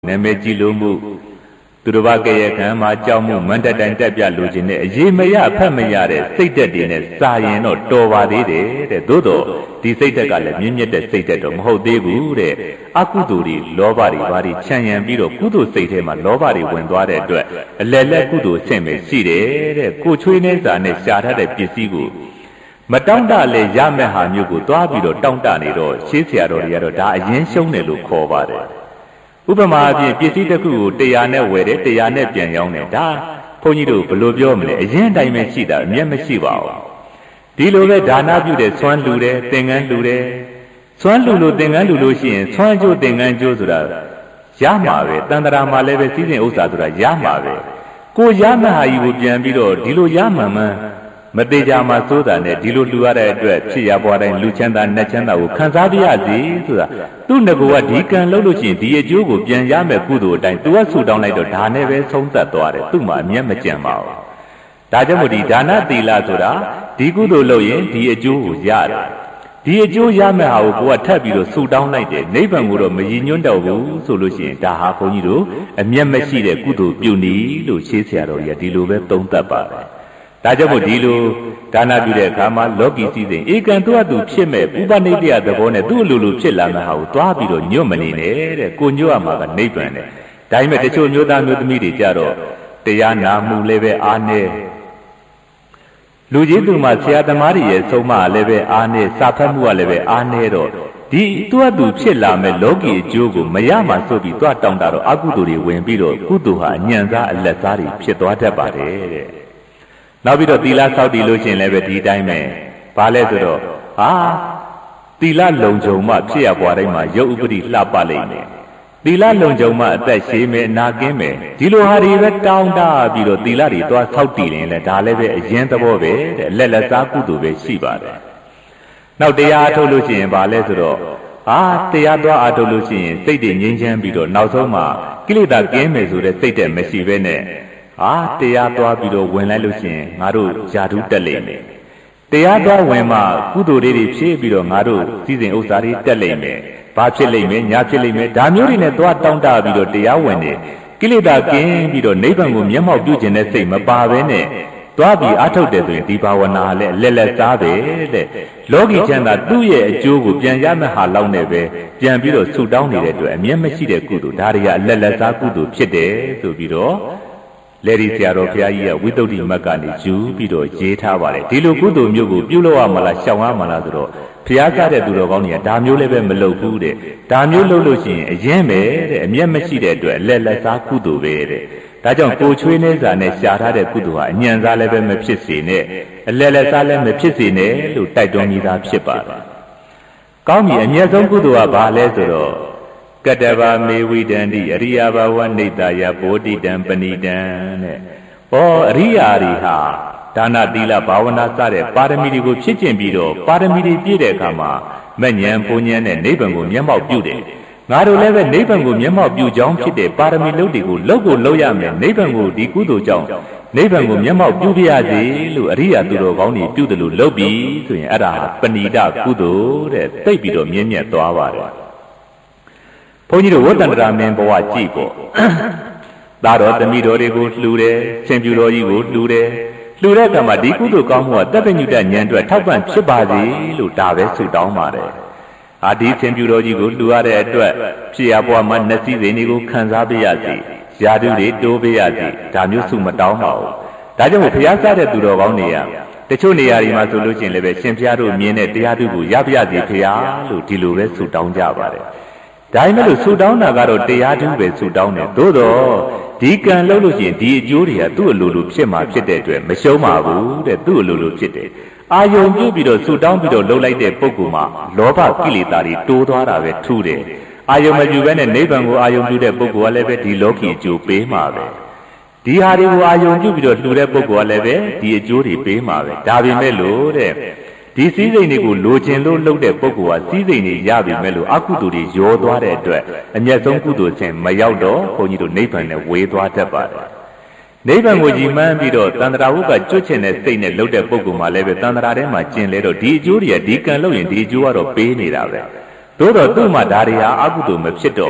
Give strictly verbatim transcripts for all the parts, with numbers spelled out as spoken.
နာမည်ကြီးလို့မှုသူတို့ဘာကရဲ့ခံမှာကြောက်မှုမန္တတိုင်တက်ပြလိုချင်တဲ့အရေးမရဖတ်မရတဲ့စိတ်ဓာတ်တွေနဲ့စာရင်တော့တော်ပါသေးတယ်တဲ့သို့တော့ဒီစိတ်ဓာတ်ကလည်းမြင့်မြတ်တဲ့စိတ်ဓာတ်တော့မဟုတ်သေးဘူးတဲ့အကုသိုလ်တွေလောဘတွေဘာတွေခြံရံပြီးတော့ကုသိုလ်စိတ်ထဲမှာလောဘတွေဝင်သွားတဲ့အတွက်အလယ်လက်ကုသိုလ်ဆင့်ပဲရှိတယ်တဲ့ကိုချွေးနေစာနဲ့ရှာထားတဲ့ပစ္စည်းကိုမတောင့်တလဲရမဲ့ဟာမျိုးကိုသွားပြီးတော့တောင့်တနေတော့ရှင်းဆရာတော်တွေကတော့ဒါအရင်ရှုံးတယ်လို့ခေါ်ပါတယ်ဥပမာအဖြစ်ပစ္စည်းတစ်ခုကိုတရားနဲ့ဝယ်တယ်တရားနဲ့ပြန်ရောင်းတယ်ဒါဘုန်းကြီးတို့ဘယ်လိုပြောမလဲအရင်အတိုင်းပဲရှိတာအမျက်မရှိပါဘူးဒီလိုပဲဒါနပြုတဲ့ဆွမ်းလူတယ်သင်္ကန်းလူတယ်ဆွမ်းလူလို့သင်္ကန်းလူလို့ရှိရင်ဆွမ်းကျိုးသင်္ကန်းကျိုးဆိုတာရမှာပဲတန်တရာမှာလည်းပဲစီးစဉ်ဥစ္စာဆိုတာရမှာပဲကိုရမဟာကြီးကိုပြန်ပြီးတော့ဒီလိုရမှန်မှန်မသေးကြမှာစိုးတာနဲ့ဒီလိုလူရတဲ့အတွက်ဖြစ်ရပွားတိုင်းလူချမ်းသာနတ်ချမ်းသာကိုခံစားပြရစီဆိုတာသူ့ငကိုကဒီကံလို့လို့ရှိရင်ဒီအကျိုးကိုပြန်ရမယ်ကုသိုလ်အတိုင်းသူကဆူတောင်းလိုက်တော့ဒါနဲ့ပဲဆုံးသက်သွားတယ်သူ့မှာအမျက်မကြံပါဘူးဒါကြောင့်မို့ဒီဒါနသီလဆိုတာဒီကုသိုလ်လုပ်ရင်ဒီအကျိုးကိုရတယ်ဒီအကျိုးရမယ်ဟာကိုကိုကထပ်ပြီးတော့ဆူတောင်းလိုက်တယ်နိဗ္ဗာန်ကိုတော့မရည်ညွှန်းတော့ဘူးဆိုလို့ရှိရင်ဒါဟာဘုန်းကြီးတို့အမျက်မရှိတဲ့ကုသိုလ်ပြုနည်းလို့ရှင်းဆရာတော်ကြီးကဒီလိုပဲသုံးသပ်ပါတယ်ဒါကြောင့်မို့ဒီလိုဒါနပြုတဲ့အခါမှာလောကီစည်းစိမ်ဧကံသူ့အတူဖြစ်မဲ့ဥပနိတ္တယသဘောနဲ့သူ့လိုလိုဖြစ်လာမှာဟာကိုတွားပြီးတော့ညွတ်မနေနဲ့တဲ့ကိုညွတ်ရမှာကနိဗ္ဗာန်တဲ့ဒါပေမဲ့တချို့မျိုးသားမျိုးသမီးတွေကြတော့တရားနာမှုလည်းပဲအားနည်းလူကြီးသူမှဆရာသမားတွေရဲ့ဆုံးမလည်းပဲအားနည်းစာဖတ်မှုကလည်းပဲအားနည်းတော့ဒီသူ့အတူဖြစ်လာမဲ့လောကီအကျိုးကိုမရမှဆိုပြီးတွားတောင်းတာတော့အကုသိုလ်တွေဝင်ပြီးတော့ကုသိုလ်ဟာအညံစားအလက်စားတွေဖြစ်သွားတတ်ပါတယ်တဲ့နောက်ပြီးတော့သီလဆောက်တည်လို့ရှိရင်လည်းပဲဒီတိုင်းပဲဘာလဲဆိုတော့ဟာသီလလုံခြုံမှဖြစ်ရပွားတိုင်းမှာရုပ်ဥပတိလှပလိမ့်မယ်သီလလုံခြုံမှအသက်ရှည်မယ်အနာကင်းမယ်ဒီလိုဟာတွေပဲတောင်းတပြီးတော့သီလတွေသွားဆောက်တည်ရင်လည်းဒါလည်းပဲအရင်သဘောပဲတဲ့အလက်လက်စားကုသိုလ်ပဲရှိပါတယ်နောက်တရားအထုတ်လို့ရှိရင်ဘာလဲဆိုတော့ဟာတရားသွားအထုတ်လို့ရှိရင်စိတ်တွေငြိမ်းချမ်းပြီးတော့နောက်ဆုံးမှာကိလေသာကင်းမယ်ဆိုတဲ့စိတ်တဲ့မရှိဘဲနဲ့ဟာတရားသွားပြီးတော့ဝင်လိုက်လို့ရှိရင်ငါတို့ဓာတုတက်လိမ့်မယ်တရားသွားဝင်မှကုသိုလ်တွေဖြည့်ပြီးတော့ငါတို့စီစဉ်ဥစ္စာတွေတက်လိမ့်မယ်ဘာဖြစ်လိမ့်မယ်ညာဖြစ်လိမ့်မယ်ဒါမျိုးတွေနဲ့သွားတောင်းတပြီးတော့တရားဝင်နေကိလေသာကင်းပြီးတော့နိဗ္ဗာန်ကိုမျက်မှောက်ပြုခြင်းနဲ့စိတ်မပါဘဲနဲ့သွားပြီးအထုတ်တယ်ဆိုရင်ဒီဘာဝနာလည်းလက်လက်စားပဲတဲ့လောကီချမ်းသာသူ့ရဲ့အကျိုးကိုပြန်ရမယ့်ဟာလောက်နဲ့ပဲပြန်ပြီးတော့ဆူတောင်းနေတဲ့အတွက်အမျက်မရှိတဲ့ကုသိုလ်ဒါတွေကအလက်လက်စားကုသိုလ်ဖြစ်တယ်ဆိုပြီးတော့လေဒီဆရာတော်ဘုရားကြီးကဝိသုဒ္ဓိမတ်ကနေယူပြီးတော့ရေးထားပါတယ်ဒီလိုကုသိုလ်မျိုးကိုပြုလုပ်ရမလားရှောင်ရမလားဆိုတော့ဘုရားကြတဲ့သူတော်ကောင်းတွေကဒါမျိုးလည်းပဲမလုပ်ဘူးတဲ့ဒါမျိုးလုပ်လို့ရှိရင်အရင်ပဲတဲ့အမျက်မရှိတဲ့အတွက်အလက်လက်စားကုသိုလ်ပဲတဲ့ဒါကြောင့်ကိုချွေးနေစာနဲ့ရှာထားတဲ့ကုသိုလ်ဟာအညံစားလည်းပဲမဖြစ်စေနဲ့အလက်လက်စားလည်းမဖြစ်စေနဲ့လို့တိုက်တွန်းကြီးသားဖြစ်ပါတယ်ကောင်းပြီအမျက်ဆုံးကုသိုလ်ကဘာလဲဆိုတော့ကတ္တဗာမေဝိတံတိအရိယဘာဝနိတ္တယဘောဓိတံပဏိတံတဲ့ဟောအရိယာတွေဟာဒါနသီလဘာဝနာစတဲ့ပါရမီတွေကိုဖြည့်ကျင့်ပြီးတော့ပါရမီတွေပြည့်တဲ့အခါမှာမဉ္ဇဉ်ပုံဉ္ဇဉ်နဲ့နိဗ္ဗာန်ကိုမျက်မှောက်ပြုတယ်ငါတို့လည်းပဲနိဗ္ဗာန်ကိုမျက်မှောက်ပြုကြောင်းဖြစ်တဲ့ပါရမီလုပ်တွေကိုလုပ်ကိုလုပ်ရမယ်နိဗ္ဗာန်ကိုဒီကုသိုလ်ကြောင့်နိဗ္ဗာန်ကိုမျက်မှောက်ပြုပြရစေလို့အရိယာသူတော်ကောင်းတွေပြုတယ်လို့လုပ်ပြီးဆိုရင်အဲ့ဒါပဏိတကုသိုလ်တဲ့သိပြီးတော့မြင့်မြတ်သွားပါတယ်ဘုန်းကြီးတို့ဝတ္တန္တရာမင်းဘဝကြည့်ပေါ့သားတော်သမီးတော်တွေကိုလှူတယ်ရှင်ပြူတော်ကြီးကိုလှူတယ်လှူတဲ့အခါမှာဒီကုသိုလ်ကောင်းမှုကတပ္ပညုတဉာဏ်အတွက်ထောက်ပံ့ဖြစ်ပါစေလို့ဒါပဲဆုတောင်းပါတယ်အာဒီရှင်ပြူတော်ကြီးကိုလှူရတဲ့အတွက်ဖြစ်ရပွားမှာနတ်စည်းစိမ်တွေကိုခံစားပေးရစီယာတုတွေတိုးပေးရစီဒါမျိုးဆုမတောင်းပါဘူးဒါကြောင့်ဘုရားစားတဲ့သူတော်ကောင်းတွေကတချို့နေရာတွေမှာဆိုလို့ရှိရင်လည်းပဲရှင်ဘုရားတို့မြင်တဲ့တရားထုကိုရပါရစီဘုရားလို့ဒီလိုပဲဆုတောင်းကြပါတယ်ဒါပေမဲ့လို့ဆူတောင်းတာကတော့တရားထုပဲဆူတောင်းတယ်သို့တော့ဒီကံလုပ်လို့ရှိရင်ဒီအကျိုးတွေကသူ့အလိုလိုဖြစ်မှာဖြစ်တဲ့အတွက်မရှုံးပါဘူးတဲ့သူ့အလိုလိုဖြစ်တယ်အာယုံပြုပြီးတော့ဆူတောင်းပြီးတော့လှုပ်လိုက်တဲ့ပုဂ္ဂိုလ်မှာလောဘကိလေသာတွေတိုးသွားတာပဲထူးတယ်အာယုံမပြုဘဲနဲ့နိဗ္ဗာန်ကိုအာယုံပြုတဲ့ပုဂ္ဂိုလ်ကလည်းပဲဒီလောကီအကျိုးပေးမှာပဲဒီဟာတွေကိုအာယုံပြုပြီးတော့လှူတဲ့ပုဂ္ဂိုလ်ကလည်းပဲဒီအကျိုးတွေပေးမှာပဲဒါပေမဲ့လို့တဲ့ဒီစည်းစိမ်တွေကိုလိုချင်လို့လုပ်တဲ့ပုဂ္ဂိုလ်ဟာစည်းစိမ်တွေရပြီမဲ့လို့အကုသိုလ်တွေရောသွားတဲ့အတွက်အမျက်ဆုံးကုသိုလ်ချင်းမရောက်တော့ဘုန်းကြီးတို့နိဗ္ဗာန်နဲ့ဝေသွားတတ်ပါတယ်နိဗ္ဗာန်ကိုကြီးမှန်းပြီးတော့တန်ត្រာဝုကကျွတ်ချင်တဲ့စိတ်နဲ့လုပ်တဲ့ပုဂ္ဂိုလ်မှလည်းပဲတန်ត្រာထဲမှာကျင်လဲတော့ဒီအကျိုးတွေကဒီကံလုပ်ရင်ဒီအကျိုးကတော့ပေးနေတာပဲသို့တော့သူ့မှာဒါတွေဟာအကုသိုလ်မဖြစ်တော့ဘူး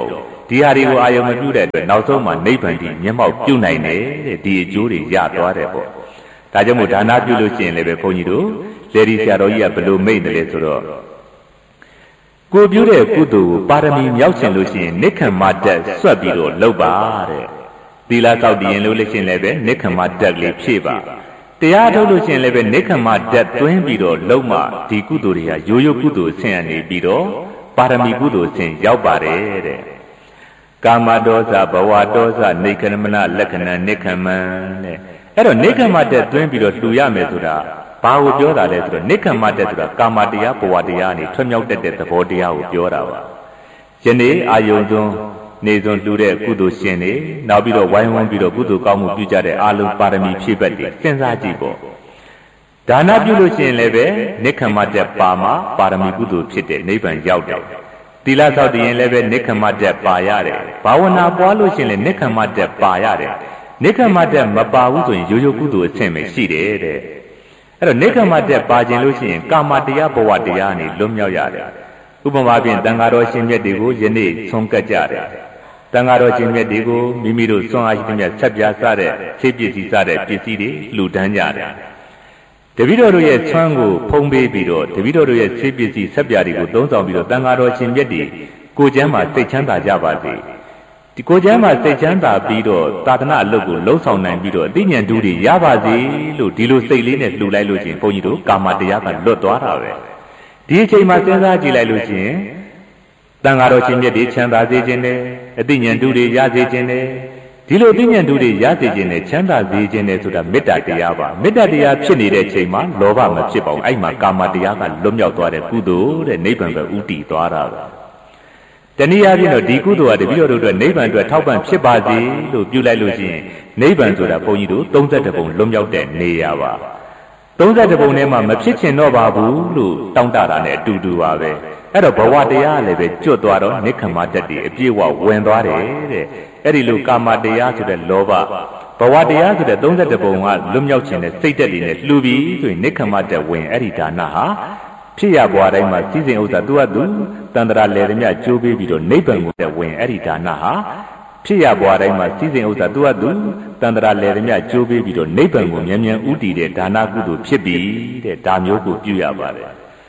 ဒီဟာတွေကိုအာယုံမပြုတဲ့အတွက်နောက်ဆုံးမှာနိဗ္ဗာန်ဒီမျက်မှောက်ပြုနိုင်တယ်တဲ့ဒီအကျိုးတွေရသွားတယ်ပေါ့ဒါကြောင့်မို့ဒါနပြုလို့ရှိရင်လည်းပဲဘုန်းကြီးတို့လေဒီဆရာတော်ကြီးကဘယ်လိုမိတ်တယ်လဲဆိုတော့ကိုပြုတဲ့ကုသိုလ်ကိုပါရမီမြောက်ချင်လို့ရှိရင်နိက္ခမတ္တဆွတ်ပြီးတော့လုပ်ပါတဲ့သီလကောက်တည်ရင်လို့လည်းရှိရင်လည်းပဲနိက္ခမတ္တလေးဖြည့်ပါတရားထုတ်လို့ရှိရင်လည်းပဲနိက္ခမတ္တသွင်းပြီးတော့လုံးမဒီကုသိုလ်တွေဟာရိုးရိုးကုသိုလ်ဆင့်ရနေပြီးတော့ပါရမီကုသိုလ်ဆင့်ရောက်ပါတယ်တဲ့ကာမဒေါသဘဝဒေါသနေခဏမနလက္ခဏာနိက္ခမံတဲ့အဲ့တော့နိက္ခမတ္တသွင်းပြီးတော့လှူရမယ်ဆိုတာဘာကိုပြောတာလဲဆိုတော့နိက္ခမတ္တဆိုတာကာမတရားဘဝတရားနေထွံ့မြောက်တတ်တဲ့သဘောတရားကိုပြောတာပါယနေ့အာယုံသွန်းနေစွန်လှူတဲ့ကုသိုလ်ရှင်တွေနောက်ပြီးတော့ဝိုင်းဝန်းပြီးတော့ကုသိုလ်ကောင်းမှုပြုကြတဲ့အာလုံးပါရမီဖြည့်ပတ်တွေစဉ်းစားကြည့်ပေါ့ဒါနပြုလို့ရှိရင်လည်းပဲနိက္ခမတ္တပါမှာပါရမီကုသိုလ်ဖြစ်တဲ့နိဗ္ဗာန်ရောက်တယ်သီလဆောက်တည်ရင်လည်းပဲနိက္ခမတ္တပါရတယ်ဘာဝနာပွားလို့ရှိရင်လည်းနိက္ခမတ္တပါရတယ်နိက္ခမတ္တမပါဘူးဆိုရင်ရိုးရိုးကုသိုလ်အဆင့်ပဲရှိတယ်တဲ့အဲ့တော့နိက္ခမတ္တပါခြင်းလို့ရှိရင်ကာမတရားဘဝတရားနေလွတ်မြောက်ရတယ်ဥပမာဖြင့်တန်ဃာတော်ရှင်မြတ်တွေကိုယနေ့ဆုံးကတ်ကြတယ်တန်ဃာတော်ရှင်မြတ်တွေကိုမိမိတို့ဆွမ်းအားရှိတဲ့ဆက်ပြားစတဲ့ခြေပစ္စည်းစတဲ့ပစ္စည်းတွေလှူဒန်းကြတယ်တပည့်တော်တို့ရဲ့ဆွမ်းကိုဖုံးပေးပြီးတော့တပည့်တော်တို့ရဲ့ခြေပစ္စည်းဆက်ပြားတွေကိုသုံးဆောင်ပြီးတော့တန်ဃာတော်ရှင်မြတ်တွေကိုယ်ကျမ်းမှာစိတ်ချမ်းသာကြပါစေဒီကိုယ်ကျမ်းမှာစိတ်ချမ်းသာပြီးတော့သာသနာအလုပ်ကိုလှုံ့ဆော်နိုင်ပြီးတော့အသိဉာဏ်တူတွေရပါစေလို့ဒီလိုစိတ်လေးနဲ့လှူလိုက်လို့ချင်းဘုန်းကြီးတို့ကာမတရားကလွတ်သွားတာပဲဒီအချိန်မှာစဉ်းစားကြည့်လိုက်လို့ချင်းတန်ဃာတော်ရှင်မြတ်တွေချမ်းသာစေခြင်းနဲ့အသိဉာဏ်တူတွေရစေခြင်းနဲ့ဒီလိုအသိဉာဏ်တူတွေရစေခြင်းနဲ့ချမ်းသာစေခြင်းနဲ့ဆိုတာမေတ္တာတရားပါမေတ္တာတရားဖြစ်နေတဲ့အချိန်မှာလောဘမဖြစ်ပါဘူးအဲ့မှာကာမတရားကလွတ်မြောက်သွားတဲ့ကုသိုလ်တဲ့နိဗ္ဗာန်ပဲဥတည်သွားတာပါတနည်းအားဖြင့်တော့ဒီကုသိုလ်ကတပည့်တော်တို့အတွက်နိဗ္ဗာန်အတွက်ထောက်ပံ့ဖြစ်ပါစေလို့ပြုလိုက်လို့ရှိရင်နိဗ္ဗာန်ဆိုတာဘုန်းကြီးတို့သုံးဆယ့်တစ်ပုံလွတ်မြောက်တဲ့နေရာပါသုံးဆယ့်တစ်ပုံထဲမှာမဖြစ်ချင်တော့ပါဘူးလို့တောင်းတတာနဲ့အတူတူပါပဲအဲ့တော့ဘဝတရားလည်းပဲကျွတ်သွားတော့နိက္ခမတ္တတိအပြည့်ဝဝင်သွားတယ်တဲ့အဲ့ဒီလိုကာမတရားဆိုတဲ့လောဘဘဝတရားဆိုတဲ့သုံးဆယ့်တစ်ပုံကလွတ်မြောက်ခြင်းနဲ့စိတ်တက်တွေနဲ့လှူပြီးဆိုရင်နိက္ခမတ္တဝင်အဲ့ဒီဒါနဟာဖြစ်ရဘွားတိုင်းမှာစီစဉ်ဥစ္စာသူကသူတန်တရာလေရမြကျိုးပေးပြီးတော့နိဗ္ဗာန်ကိုတက်ဝင်အဲ့ဒီဒါနဟာဖြစ်ရဘွားတိုင်းမှာစီစဉ်ဥစ္စာသူကသူတန်တရာလေရမြကျိုးပေးပြီးတော့နိဗ္ဗာန်ကိုမြန်မြန်ဥတည်တဲ့ဒါနကုသိုလ်ဖြစ်ပြီးတဲ့ဒါမျိုးကိုပြုရပါတယ်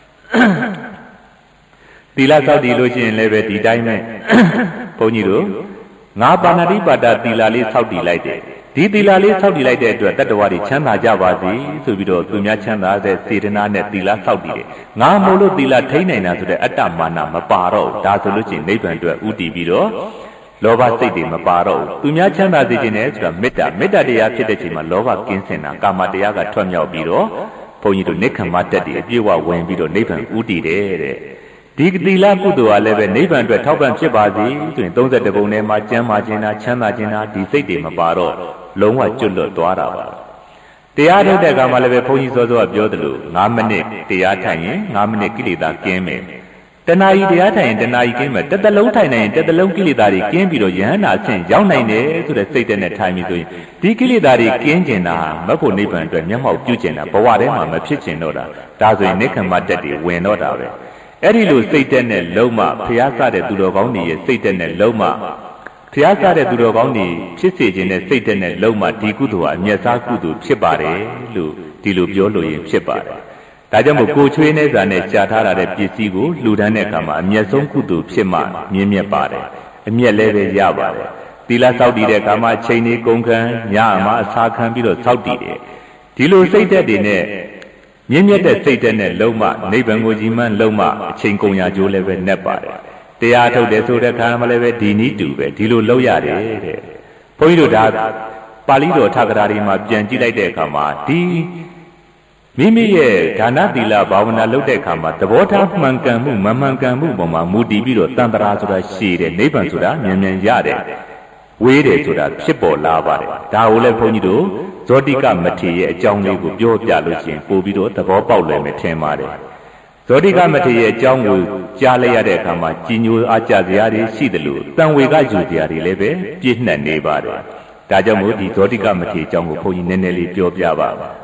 သီလစောင့်တည်လို့ရှိရင်လည်းပဲဒီတိုင်းပဲဘုန်းကြီးတို့ငါပါဏာတိပါဒသီလလေးစောင့်တည်လိုက်တယ်ဒီသီလလေးစောင့်တည်လိုက်တဲ့အတွက်တတ္တဝါတွေချမ်းသာကြပါစေဆိုပြီးတော့သူများချမ်းသာတဲ့စေတနာနဲ့သီလစောင့်တည်တယ်ငါမို့လို့သီလထိန်းနိုင်တာဆိုတဲ့အတ္တမာနမပါတော့ဘူးဒါဆိုလို့ရှိရင်နိဗ္ဗာန်အတွက်ဥတည်ပြီးတော့လောဘစိတ်တွေမပါတော့ဘူးသူများချမ်းသာစေခြင်းနဲ့ဆိုတာမေတ္တာမေတ္တာတရားဖြစ်တဲ့ချိန်မှာလောဘကင်းစင်တာကာမတရားကထွက်မြောက်ပြီးတော့ဘုန်းကြီးတို့နိက္ခမတ္တတိအပြည့်အဝဝင်ပြီးတော့နိဗ္ဗာန်ဥတည်တယ်တဲ့ဒီသီလကုသိုလ်ကလည်းပဲနိဗ္ဗာန်အတွက်ထောက်ပံ့ဖြစ်ပါစေဆိုရင်သုံးဆယ့်တစ်ပုံထဲမှာကျမ်းမာခြင်းနာချမ်းသာခြင်းနာဒီစိတ်တွေမပါတော့လုံးဝကျွတ်လွတ်သွားတာပါတရားထုတ်တဲ့အခါမှာလည်းပဲဘုန်းကြီးစောစောကပြောသလို၅မိနစ်တရားထိုင်ရင်၅မိနစ်ကိလေသာကင်းမယ်တဏှာကြီးတရားထိုင်ရင်တဏှာကြီးကင်းမယ်တစ်သလုံးထိုင်နိုင်ရင်တစ်သလုံးကိလေသာတွေကင်းပြီးတော့ယဟန္တာအဆင့်ရောက်နိုင်တယ်ဆိုတဲ့စိတ်နဲ့ထိုင်ပြီးဆိုရင်ဒီကိလေသာတွေကင်းကျင်တာမဖို့နိဗ္ဗာန်အတွက်မျက်မှောက်ပြုကျင်တာဘဝထဲမှာမဖြစ်ကျင်တော့တာဒါဆိုရင်နိက္ခမတ္တတွေဝင်တော့တာပဲအဲ့ဒီလိုစိတ်တက်နဲ့လုံးမဖျားစတဲ့သူတော်ကောင်းတွေရဲ့စိတ်တက်နဲ့လုံးမဖျားစတဲ့သူတော်ကောင်းတွေဖြစ်စေခြင်းနဲ့စိတ်တက်နဲ့လုံးမဒီကုသိုလ်ဟာအမျက်စားကုသိုလ်ဖြစ်ပါတယ်လို့ဒီလိုပြောလို့ရင်ဖြစ်ပါတယ်ဒါကြောင့်မို့ကိုချွေးနေစာနဲ့ကြာထားတဲ့ပစ္စည်းကိုလှူဒန်းတဲ့အခါမှာအမျက်ဆုံးကုသိုလ်ဖြစ်မှမြင့်မြတ်ပါတယ်အမျက်လည်းပဲရပါတယ်သီလစောင့်တည်တဲ့အခါမှာအချိန်လေးကုန်ခံညမှာအစာခံပြီးတော့စောင့်တည်တယ်ဒီလိုစိတ်တက်တွေနဲ့မြင့်မြတ်တဲ့စိတ်တက်နဲ့လုံးမနိဗ္ဗာန်ကိုကြီးမှန်းလုံးမအချိန်ကုန်ရာကျိုးလည်းပဲနဲ့ပါတယ်တရားထုတ်တယ်ဆိုတဲ့ခါမှလည်းပဲဒီနည်းတူပဲဒီလိုလုပ်ရတယ်တဲ့ဘုန်းကြီးတို့ဒါပါဠိတော်ထကရာတွေမှာပြန်ကြည့်လိုက်တဲ့အခါမှာဒီမိမိရဲ့ဒါနသီလဘာဝနာလုပ်တဲ့အခါမှာသဘောထားမှန်ကန်မှုမမှန်ကန်မှုပေါ်မှာမူတည်ပြီးတော့တန်ត្រာဆိုတာရှည်တယ်နိဗ္ဗာန်ဆိုတာမြန်မြန်ရတယ်ဝေးတယ်ဆိုတာဖြစ်ပေါ်လာပါတယ်ဒါကိုလည်းဘုန်းကြီးတို့ဇောတိကမထေရရဲ့အကြောင်းလေးကိုပြောပြလို့ရှိရင်ပို့ပြီးတော့သဘောပေါက်လွယ်မယ်ထင်ပါတယ်ဇောတိကမထေရရဲ့အကြောင်းကိုကြားလိုက်ရတဲ့အခါမှာကြီးညိုအားကြစရာတွေရှိတယ်လို့တန်ဝေကယူစရာတွေလည်းပဲပြည့်နှက်နေပါတယ်ဒါကြောင့်မို့ဒီဇောတိကမထေရအကြောင်းကိုဘုန်းကြီးနည်းနည်းလေးပြောပြပါပါ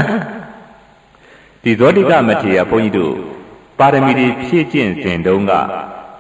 ဒီဇောတိကမထေရဘုန်းကြီးတို့ပါရမီတွေဖြည့်ကျင့်စဉ်တုန်းကဟ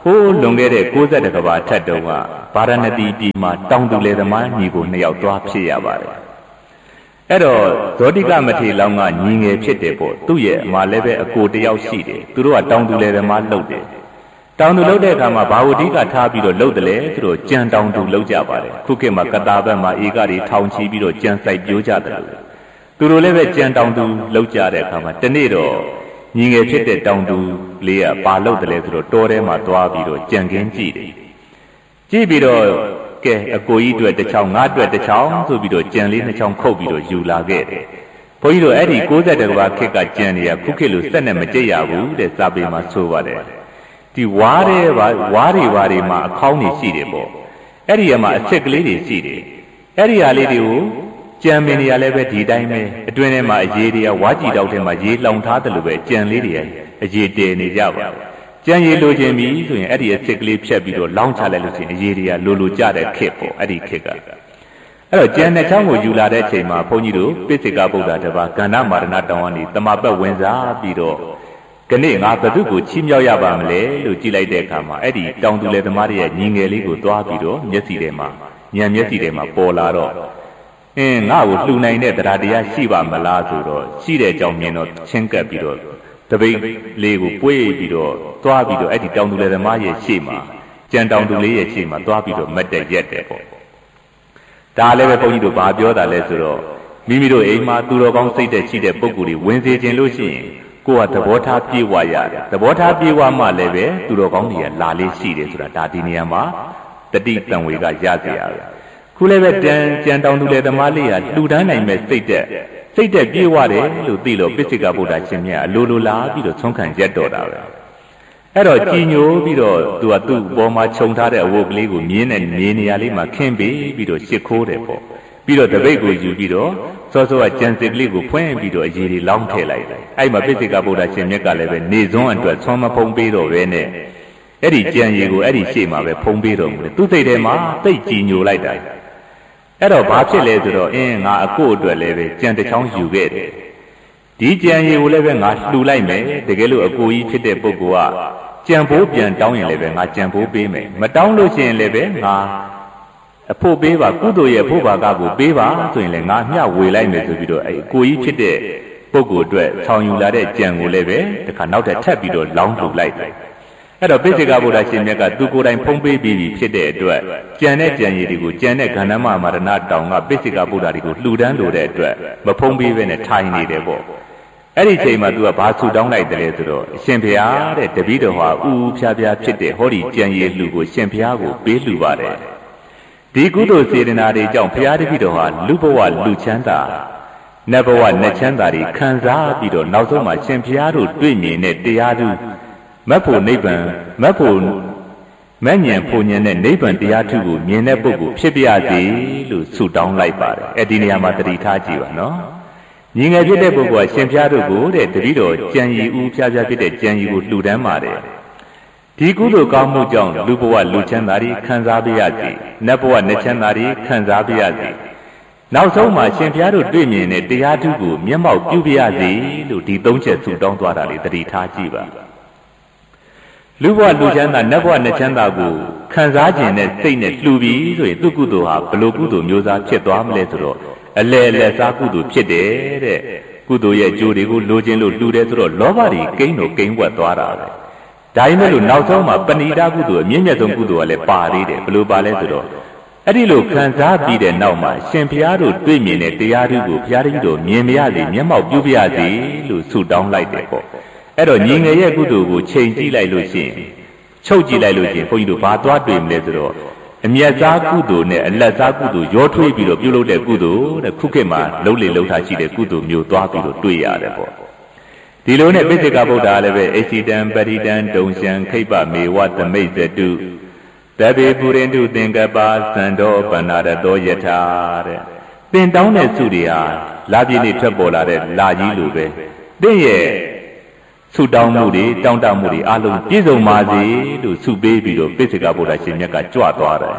ဟိုးလွန်ခဲ့တဲ့ကိုးဆယ်တကဘာထက်တုန်းကဗာရာဏသီပြည်မှာတောင်သူလယ်သမားညီကိုနှစ်ယောက်သွားဖြစ်ရပါတယ်အဲ့တော့ဇောတိကမထေလောင်းကညီငယ်ဖြစ်တယ်ပေါ့သူ့ရဲ့အမလည်းပဲအကိုတယောက်ရှိတယ်သူတို့ကတောင်သူလယ်သမားလုပ်တယ်တောင်သူလုပ်တဲ့အခါမှာဘာဝတိကထားပြီးတော့လုပ်တယ်လေသူတို့ကြံတောင်သူလုပ်ကြပါတယ်ခုခေတ်မှာကတာဘက်မှာဧကတွေထောင်ချီပြီးတော့ကြံစိုက်ပြိုးကြတယ်သူတို့လည်းပဲကြံတောင်သူလုပ်ကြတဲ့အခါမှာတနေ့တော့ညီငယ်ဖြစ်တဲ့တောင်သူလေးကပါလုပ်တယ်လေဆိုတော့တောထဲမှာသွားပြီးတော့ကြံခင်းကြည့်တယ်ကြည့်ပြီးတော့ကဲအကိုကြီးအတွက်တစ်ချောင်းငါအတွက်တစ်ချောင်းဆိုပြီးတော့ကြံလေးနှစ်ချောင်းခုတ်ပြီးတော့ယူလာခဲ့တယ်ဘုန်းကြီးတို့အဲ့ဒီကိုးဆယ်တကဘာခေတ်ကကြံနေရခုခေတ်လို့စက်နဲ့မကြည့်ရဘူးတဲ့စာပေမှာဆိုပါတယ်ဒီဝါးတဲ့ဝါးတွေဝါးတွေမှာအခေါင်းတွေရှိတယ်ပေါ့အဲ့ဒီမှာအချက်ကလေးတွေရှိတယ်အဲ့ဒီဟာလေးတွေကိုကြံမင်းတွေကလည်းပဲဒီတိုင်းပဲအတွင်းထဲမှာအရေးတွေကဝါးကြည်တောက်ထဲမှာရေးလောင်ထားတယ်လို့ပဲကြံလေးတွေအရေးတည်နေကြပါကြံရည်လိုချင်ပြီဆိုရင်အဲ့ဒီအချက်ကလေးဖြတ်ပြီးတော့လောင်းချလိုက်လို့ရှိရင်အရေးတွေကလိုလိုကြတဲ့ခေတ်ပေါ့အဲ့ဒီခေတ်ကအဲ့တော့ကြံတဲ့ချောင်းကိုယူလာတဲ့အချိန်မှာဘုန်းကြီးတို့ပိစိကဗုဒ္ဓတပါးကန္နမာရဏတောင်ကနေတမပတ်ဝင်စားပြီးတော့ကနေ့ငါဘသူကိုချီးမြှောက်ရပါမလဲလို့ကြည်လိုက်တဲ့အခါမှာအဲ့ဒီတောင်သူလယ်သမားတွေရဲ့ညီငယ်လေးကိုသွားပြီးတော့မျက်စိထဲမှာညံမျက်စိထဲမှာပေါ်လာတော့အင်းငါ့ကိုလှူနိုင်တဲ့တရားတရားရှိပါမလားဆိုတော့ရှိတဲ့အကြောင်းမြင်တော့ချင်းကပ်ပြီးတော့တပိတ်လေးကိုပွေးပြီးတော့သွားပြီးတော့အဲ့ဒီတောင်သူလယ်သမားရဲ့ရှေ့မှာကြံတောင်သူလေးရဲ့ရှေ့မှာသွားပြီးတော့မတ်တက်ရက်တယ်ပေါ့ဒါလည်းပဲဘုန်းကြီးတို့ဘာပြောတာလဲဆိုတော့မိမိတို့အိမ်မှာသူတော်ကောင်းစိတ်သက်ရှိတဲ့ပုဂ္ဂိုလ်တွေဝင်စေခြင်းလို့ရှိရင်ကိုယ်ကသဘောထားပြေဝရတယ်သဘောထားပြေဝမှလည်းပဲသူတော်ကောင်းတွေကလာလေးရှိတယ်ဆိုတာဒါဒီနေရာမှာတတိတံဝေကရစေရတယ်ခုလည်းပဲတန်ကြံတောင်သူလေသမားလေးကလှူဒန်းနိုင်မဲ့စိတ်သက်စိတ်သက်ပြေဝတယ်လို့သိလို့ပိစိကဗုဒ္ဓရှင်မြတ်အလိုလိုလာပြီးတော့ဆုံးခံရက်တော်တာပဲအဲ့တော့ကြည်ညိုပြီးတော့သူကသူ့ပေါ်မှာခြုံထားတဲ့အဝတ်ကလေးကိုမြင်းနဲ့နေနေရာလေးမှာခင်းပေးပြီးတော့ရှစ်ခိုးတယ်ပေါ့ပြီးတော့တပိတ်ကိုယူပြီးတော့စောစောကကြံစစ်ကလေးကိုဖွင့်ပြီးတော့အရေးတွေလောင်းထည့်လိုက်တယ်အဲ့မှာပိစိကဗုဒ္ဓရှင်မြတ်ကလည်းပဲနေစွန်းအတွက်ဆွမ်းမဖုံးပေးတော့ပဲနဲ့အဲ့ဒီကြံရည်ကိုအဲ့ဒီရှေ့မှာပဲဖုံးပေးတော်မူတယ်သူ့စိတ်ထဲမှာသိတ်ကြည်ညိုလိုက်တာအဲ့တော့ဘာဖြစ်လဲဆိုတော့အင်းငါအကိုအတွက်လည်းပဲကြံတစ်ချောင်းယူခဲ့တယ်ဒီကြံရည်ကိုလည်းပဲငါလှူလိုက်မယ်တကယ်လို့အကိုကြီးဖြစ်တဲ့ပုဂ္ဂိုလ်ကကြံပိုးပြန်တောင်းရင်လည်းပဲငါကြံပိုးပေးမယ်မတောင်းလို့ရှိရင်လည်းပဲငါအဖို့ပေးပါကုသိုလ်ရဲ့ဖို့ဘာကကိုပေးပါဆိုရင်လည်းငါမျှဝေလိုက်မယ်ဆိုပြီးတော့အဲကိုကြီးဖြစ်တဲ့ပုဂ္ဂိုလ်အတွက်ဆောင်ယူလာတဲ့ကြံကိုလည်းပဲတခါနောက်ထပ်ထပ်ပြီးတော့လောင်းလှူလိုက်တယ်အဲ့တော့ပိစိကဗုဒ္ဓရှင်မြတ်ကသူကိုယ်တိုင်ဖုံးပေးပြီးဖြစ်တဲ့အတွက်ကြံတဲ့ကြံရည်တွေကိုကြံတဲ့ခန္ဓာမမာရဏတောင်ကပိစိကဗုဒ္ဓတွေကိုလှူဒန်းလိုတဲ့အတွက်မဖုံးပေးဘဲနဲ့ထိုင်နေတယ်ပေါ့အဲ့ဒီချိန်မှာသူကဘာဆူတောင်းလိုက်တယ်လဲဆိုတော့အရှင်ဘုရားတဲ့တပည့်တော်ဟာဥဥဖြားဖြားဖြစ်တဲ့ဟောဒီကြံရည်လှူကိုရှင်ဘုရားကိုပေးလှူပါတယ်ဒီကုသိုလ်စေတနာတွေကြောင့်ဘုရားတပည့်တော်ဟာလူဘဝလူချမ်းသာနတ်ဘဝနတ်ချမ်းသာတွေခံစားပြီးတော့နောက်ဆုံးမှာရှင်ဘုရားတို့တွေ့မြင်တဲ့တရားသူမတ်ဖို့နိဗ္ဗာန်မတ်ဖို့မဉ္ဇဉ်ဖို့ဉဏ်နဲ့နိဗ္ဗာန်တရားထုကိုမြင်တဲ့ပုဂ္ဂိုလ်ဖြစ်ပြစေလို့ဆုတောင်းလိုက်ပါတယ်အဲ့ဒီနေရာမှာတတိထားကြည့်ပါနော်ညီငယ်ဖြစ်တဲ့ပုဂ္ဂိုလ်ကရှင်ဘုရားတို့ကိုတဲ့တပည့်တော်ကြံရည်ဦးဖြားဖြားဖြစ်တဲ့ကြံရည်ကိုလှူဒန်းပါတယ်ဒီကုသိုလ်ကောင်းမှုကြောင့်လူဘဝလူချမ်းသာတွေခံစားပြရစေနတ်ဘဝနတ်ချမ်းသာတွေခံစားပြရစေနောက်ဆုံးမှာရှင်ဘုရားတို့တွေ့မြင်တဲ့တရားထုကိုမျက်မှောက်ပြုပြရစေလို့ဒီသုံးချက်ဆုတောင်းသွားတာလေတတိထားကြည့်ပါလူဘဝလူချမ်းသာနတ်ဘဝနတ်ချမ်းသာကိုခံစားခြင်းနဲ့စိတ်နဲ့လှူပြီးဆိုရင်သူကုသိုလ်ဟာဘလို့ကုသိုလ်မျိုးစားဖြစ်သွားမလဲဆိုတော့အလဲအလဲစားကုသိုလ်ဖြစ်တယ်တဲ့ကုသိုလ်ရဲ့အကျိုးတွေကိုလိုချင်လို့လှူတယ်ဆိုတော့လောဘတွေကိန်းတော့ကိန်းဝက်သွားတာပဲဒါပေမဲ့လို့နောက်ဆုံးမှာပဏိဒကုသိုလ်အမြင့်မြတ်ဆုံးကုသိုလ်ကလည်းပါသေးတယ်ဘလို့ပါလဲဆိုတော့အဲ့ဒီလိုခံစားပြီးတဲ့နောက်မှာရှင်ဘုရားတို့တွေ့မြင်တဲ့တရားထုကိုဘုရားကြီးတို့မြင်မရစေမျက်မှောက်ပြုပြရစေလို့ဆုတောင်းလိုက်တယ်ပေါ့အဲ့တော့ညီငယ်ရဲ့ကုသိုလ်ကိုချိန်ကြည့်လိုက်လို့ရှိရင်ချုပ်ကြည့်လိုက်လို့ရှိရင်ဘုန်းကြီးတို့ဘာသွားတွေ့မလဲဆိုတော့အမျက်စားကုသိုလ်နဲ့အလက်စားကုသိုလ်ရောထွေးပြီးတော့ပြုလုပ်တဲ့ကုသိုလ်တဲ့ခုခေတ်မှာလုံးလေလုံးထားရှိတဲ့ကုသိုလ်မျိုးသွားပြီးတော့တွေ့ရတယ်ပေါ့ဒီလိုနဲ့ပိစိကဗုဒ္ဓလည်းပဲအိစီတံပရိတံဒုံရှံခိပ္ပမေဝသမိတ်ဇတုတဘေပုရိန္တုသင်္ကပ္ပသန္တောပဏ္ဏရတောယထာတဲ့သင်တောင်းတဲ့စုတွေဟာလာပြည့်နေထွက်ပေါ်လာတဲ့လာကြီးလိုပဲသင်ရဲ့ဆုတောင်းမှုတွေတောင်းတမှုတွေအလုံးပြည့်စုံပါစေလို့ဆုပေးပြီးတော့ပိစိကဗုဒ္ဓရှင်မြတ်ကကြွသွားတယ်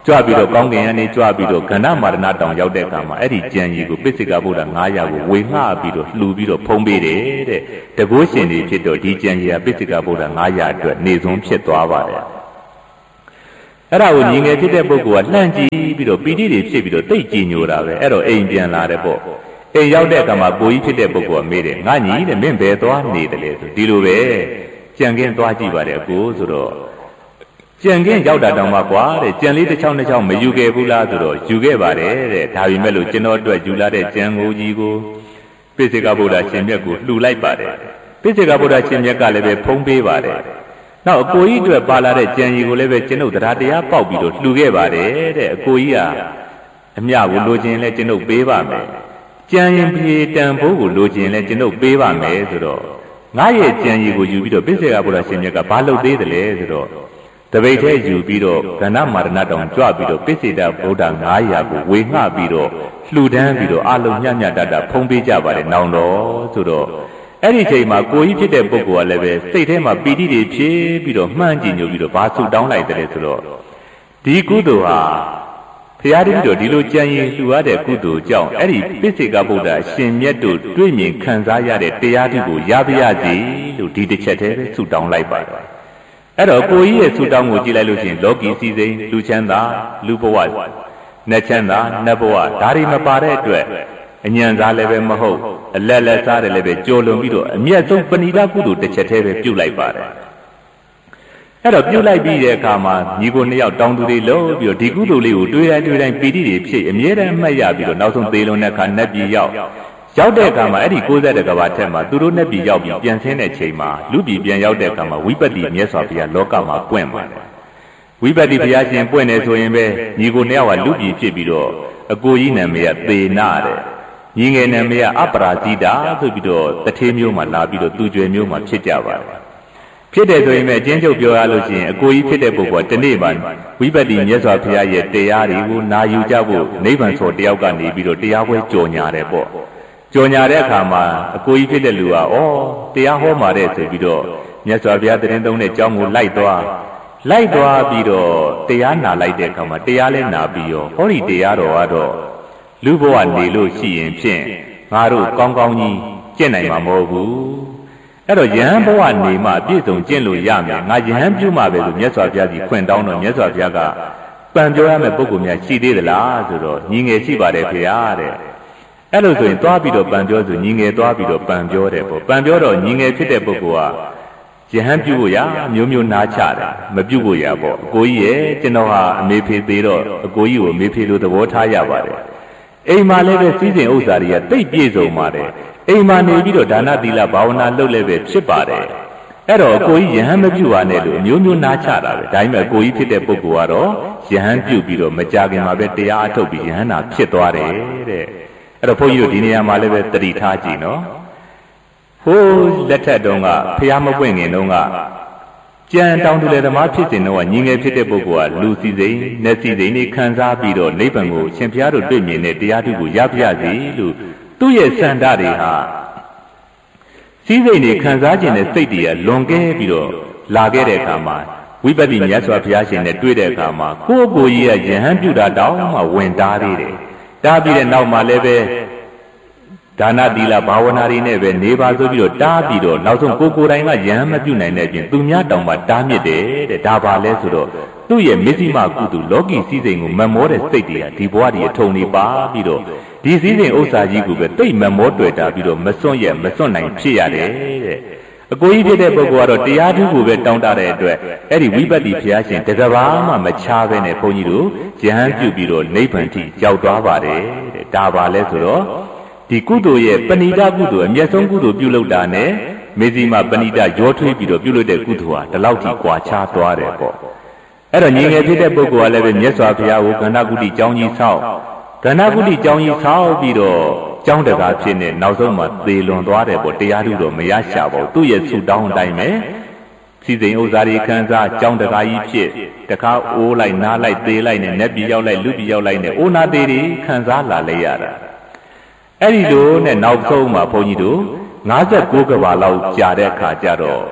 ကြွပြီးတော့ကောင်းကင်ကနေကြွပြီးတော့ကဏ္ဍမာရဏတောင်ရောက်တဲ့အခါမှာအဲ့ဒီကြံရီကိုပိစိကဗုဒ္ဓငါးရာကိုဝေငှပြီးတော့လှူပြီးတော့ဖုံးပေးတယ်တဲ့တကုရှင်တွေဖြစ်တော့ဒီကြံရီကပိစိကဗုဒ္ဓငါးရာအတွက်နေဆုံးဖြစ်သွားပါတယ်အဲ့ဒါကိုညီငယ်ဖြစ်တဲ့ပုဂ္ဂိုလ်ကလှမ်းကြည့်ပြီးတော့ပီတိတွေဖြစ်ပြီးတော့တိတ်ကြည်ညိုတာပဲအဲ့တော့အိမ်ပြန်လာတဲ့ပေါ့အိမ်ရောက်တဲ့အခါမှာကိုကြီးဖြစ်တဲ့ပုဂ္ဂိုလ်ကမေးတယ်ငါညီတဲ့မင်းဘယ်သွားနေတယ်လဲဆိုဒီလိုပဲကြံခင်းသွားကြည့်ပါတယ်အကိုဆိုတော့ကြံခင်းရောက်တာတောင်မှကွာတဲ့ကြံလေးတစ်ချောင်းတစ်ချောင်းမယူခဲ့ဘူးလားဆိုတော့ယူခဲ့ပါတယ်တဲ့ဒါပေမဲ့လို့ကျွန်တော်အတွက်ယူလာတဲ့ကြံကိုကြီးကိုပိစိကဗုဒ္ဓရှင်မြတ်ကိုလှူလိုက်ပါတယ်ပိစိကဗုဒ္ဓရှင်မြတ်ကလည်းပဲဖုံးပေးပါတယ်နောက်အကိုကြီးအတွက်ပါလာတဲ့ကြံရီကိုလည်းပဲကျွန်ုပ်တရားတရားပေါက်ပြီးတော့လှူခဲ့ပါတယ်တဲ့အကိုကြီးကအမြကိုလိုချင်လဲကျွန်ုပ်ပေးပါမယ်ကြံရင်ပြေတန်ဖိုးကိုလိုချင်လဲကျွန်ုပ်ပေးပါမယ်ဆိုတော့ငါရဲ့ကြံရီကိုယူပြီးတော့ပိစိကဗုဒ္ဓရှင်မြတ်ကဘာလုပ်သေးတယ်လဲဆိုတော့တပိတ်ထဲယူပြီးတော့ကဏ္ဍမာရဏတောင်ကြွပြီးတော့ပိစိတဗုဒ္ဓငါးရာကိုဝေငှပြီးတော့လှူဒန်းပြီးတော့အလုံးညံ့ညံ့တတဖုံးပေးကြပါတယ်နောင်တော်ဆိုတော့အဲ့ဒီချိန်မှာကိုကြီးဖြစ်တဲ့ပုဂ္ဂိုလ်ကလည်းပဲစိတ်ထဲမှာပီတိတွေဖြစ်ပြီးတော့မှန်းကြည့်ညိုပြီးတော့ဘာဆုတောင်းလိုက်တယ်ဆိုတော့ဒီကုသိုလ်ဟာဖရာတိတို့ဒီလိုကြံရင်လှူရတဲ့ကုသိုလ်ကြောင့်အဲ့ဒီပိစိကဗုဒ္ဓရှင်မြတ်တို့တွေ့မြင်ခံစားရတဲ့တရားဓုကိုရပါရစေလို့ဒီတစ်ချက်တည်းပဲဆုတောင်းလိုက်ပါတယ်အဲ့တော့ကိုကြီးရဲ့ဆုတောင်းကိုကြည့်လိုက်လို့ရှိရင်လောကီစည်းစိမ်လူချမ်းသာလူဘဝနတ်ချမ်းသာနတ်ဘဝဒါတွေမပါတဲ့အတွက်အညံစားလည်းပဲမဟုတ်အလက်လက်စားတယ်လည်းပဲကြော်လွန်ပြီးတော့အမျက်ဆုံးပဏိဒကုသိုလ်တစ်ချက်တည်းပဲပြုတ်လိုက်ပါတယ်အဲ့တော့ပြုတ်လိုက်ပြီးတဲ့အခါမှာညီကိုနှစ်ယောက်တောင်းသူတွေလို့ပြီးတော့ဒီကုသိုလ်လေးကိုတွေးတိုင်းတွေးတိုင်းပီတိတွေဖြစ်အမြဲတမ်းမှတ်ရပြီးတော့နောက်ဆုံးသေလွန်တဲ့အခါနတ်ပြည်ရောက်ရောက်တဲ့အခါမှာအဲ့ဒီကိုးဆယ်တကဘာထက်မှာသူတို့နတ်ပြည်ရောက်ပြီးပြန်ဆင်းတဲ့ချိန်မှာလူပြည်ပြန်ရောက်တဲ့အခါမှာဝိပဿနာမြတ်စွာဘုရားလောကမှာပွင့်ပါတယ်ဝိပဿနာဘုရားရှင်ပွင့်နေဆိုရင်ပဲညီကိုနှစ်ယောက်ကလူပြည်ဖြစ်ပြီးတော့အကိုကြီးနာမည်ကသေနာတဲ့ညီငယ်နာမည်ကအပရာဇိတာဆိုပြီးတော့တထေးမျိုးမှာလာပြီးတော့သူကျွယ်မျိုးမှာဖြစ်ကြပါတယ်ဖြစ်တယ်ဆိုရင်ပဲအချင်းချုပ်ပြောရလို့ရှိရင်အကိုကြီးဖြစ်တဲ့ပုဂ္ဂိုလ်ကတနေ့မှဝိပဿနာမြတ်စွာဘုရားရဲ့တရားတွေကိုနာယူကြဖို့နိဗ္ဗာန်ဆိုတယောက်ကနေပြီးတော့တရားပွဲကြော်ညာတယ်ပေါ့ကြော်ညာတဲ့အခါမှာအကိုကြီးဖြစ်တဲ့လူကဩတရားဟောမှာတဲ့ဆိုပြီးတော့မြတ်စွာဘုရားတရင်သုံးတဲ့အကြောင်းကိုလိုက်သွားလိုက်သွားပြီးတော့တရားနာလိုက်တဲ့အခါမှာတရားလဲနာပြီးရောဟောဒီတရားတော်ကတော့လူဘဝနေလို့ရှိရင်ဖြင့်ငါတို့ကောင်းကောင်းကြီးကျင့်နိုင်မှာမဟုတ်ဘူးအဲ့တော့ယဟန်ဘဝနေမှပြည့်စုံကျင့်လို့ရမယ်ငါယဟန်ပြုမှပဲလို့မြတ်စွာဘုရားကြီးခွင့်တောင်းတော့မြတ်စွာဘုရားကပန်ပြောရမယ့်ပုဂ္ဂိုလ်များရှိသေးသလားဆိုတော့ညီငယ်ရှိပါတယ်ဖေဟာတဲ့အဲ့လိုဆိုရင်သွားပြီးတော့ပန်ပြောဆိုညီငယ်သွားပြီးတော့ပန်ပြောတယ်ပေါ့ပန်ပြောတော့ညီငယ်ဖြစ်တဲ့ပုဂ္ဂိုလ်ကယဟန်ပြုဖို့ရမျိုးမျိုးနားချတယ်မပြုဖို့ရပေါ့အကိုကြီးရဲ့ကျွန်တော်ဟာအမေဖေသေးတော့အကိုကြီးကိုအမေဖေလိုသဘောထားရပါတယ်အိမ်မှာလည်းပဲစည်းစိမ်ဥစ္စာတွေကတိတ်ပြည့်စုံပါတယ်အိမ်မှာနေပြီးတော့ဒါနသီလဘာဝနာလုပ်လည်းပဲဖြစ်ပါတယ်အဲ့တော့အကိုကြီးယဟန်မပြုပါနဲ့လို့အမျိုးမျိုးနားချတာပဲဒါပေမဲ့အကိုကြီးဖြစ်တဲ့ပုဂ္ဂိုလ်ကတော့ယဟန်ပြုပြီးတော့မကြခင်မှာပဲတရားအထုတ်ပြီးယဟန်နာဖြစ်သွားတယ်တဲ့အဲ့တော့ဘုန်းကြီးတို့ဒီနေရာမှာလည်းပဲတတိထားကြည့်နော်ဟိုးလက်ထက်တုန်းကဖျားမပွင့်ခင်တုန်းကကြံတောင်သူလေသမားဖြစ်စဉ်တော့ညီငယ်ဖြစ်တဲ့ပုဂ္ဂိုလ်ကလူစီစိန်နတ်စီစိန်တွေခံစားပြီးတော့နိဗ္ဗာန်ကိုရှင်ဘုရားတို့တွေ့မြင်တဲ့တရားထုကိုရပြစီလို့သူ့ရဲ့စန္ဒတွေဟာစီစိန်တွေခံစားခြင်းနဲ့စိတ်တွေကလွန်ကဲပြီးတော့လာခဲ့တဲ့အခါမှာဝိပဿနာမြတ်စွာဘုရားရှင်နဲ့တွေ့တဲ့အခါမှာကိုယ့်ကိုယ်ကြီးကယဟန်ပြုတာတောင်းမှဝင်တားသေးတယ်တားပြီးတဲ့နောက်မှာလည်းပဲဒါနသီလဘာဝနာတွေနဲ့ပဲနေပါဆိုပြီးတော့တားပြီးတော့နောက်ဆုံးကိုကိုယ်တိုင်ကယဟန်မပြုနိုင်တဲ့အပြင်သူများတောင်မှတားမြစ်တယ်တဲ့ဒါပါလဲဆိုတော့သူ့ရဲ့မစ္စည်းမကုသိုလ်လောကီစည်းစိမ်ကိုမမောတဲ့စိတ်တွေကဒီဘဝတည်းအထုံနေပါပြီးတော့ဒီစည်းစိမ်ဥစ္စာကြီးကိုပဲတိတ်မမောတွေ့တာပြီးတော့မစွန့်ရမစွန့်နိုင်ဖြစ်ရတယ်တဲ့အကိုကြီးဖြစ်တဲ့ပုဂ္ဂိုလ်ကတော့တရားထုကိုပဲတောင်းတတဲ့အတွက်အဲ့ဒီဝိပဿနာဘုရားရှင်တကဘာမှမချဘဲနဲ့ဘုန်းကြီးတို့ယဟန်ပြုပြီးတော့နိဗ္ဗာန်ထိရောက်သွားပါတယ်တဲ့ဒါပါလဲဆိုတော့ဒီကုသိုလ်ရဲ့ပဏိဒကုသိုလ်အမျက်ဆုံးကုသိုလ်ပြုလုပ်တာနဲ့မေဇီမာပဏိဒရောထွေးပြီးတော့ပြုလုပ်တဲ့ကုသိုလ်ဟာဒီလောက်ထိကွာခြားသွားတယ်ပေါ့အဲ့တော့ညီငယ်ဖြစ်တဲ့ပုဂ္ဂိုလ်ကလည်းပဲမြတ်စွာဘုရားကိုကန္နကုတိကျောင်းကြီးဆောက်ကန္နကုတိကျောင်းကြီးဆောက်ပြီးတော့ကျောင်းတကာဖြစ်နေနောက်ဆုံးမှသေလွန်သွားတယ်ပေါ့တရားထုတော့မရရှာပါဘူးသူ့ရဲ့ဆုတောင်းအတိုင်းပဲစီစိန်ဥစ္စာတွေခံစားကျောင်းတကာကြီးဖြစ်တခါအိုးလိုက်နားလိုက်သေးလိုက်နဲ့နတ်ပြည်ရောက်လိုက်လူပြည်ရောက်လိုက်နဲ့အိုးနာသေးတွေခံစားလာလေရတာအဲ့ဒီလိုနဲ့နောက်ဆုံးမှာဘုန်းကြီးတို့၅၉ကဘာလောက်ကြာတဲ့အခါကျတော့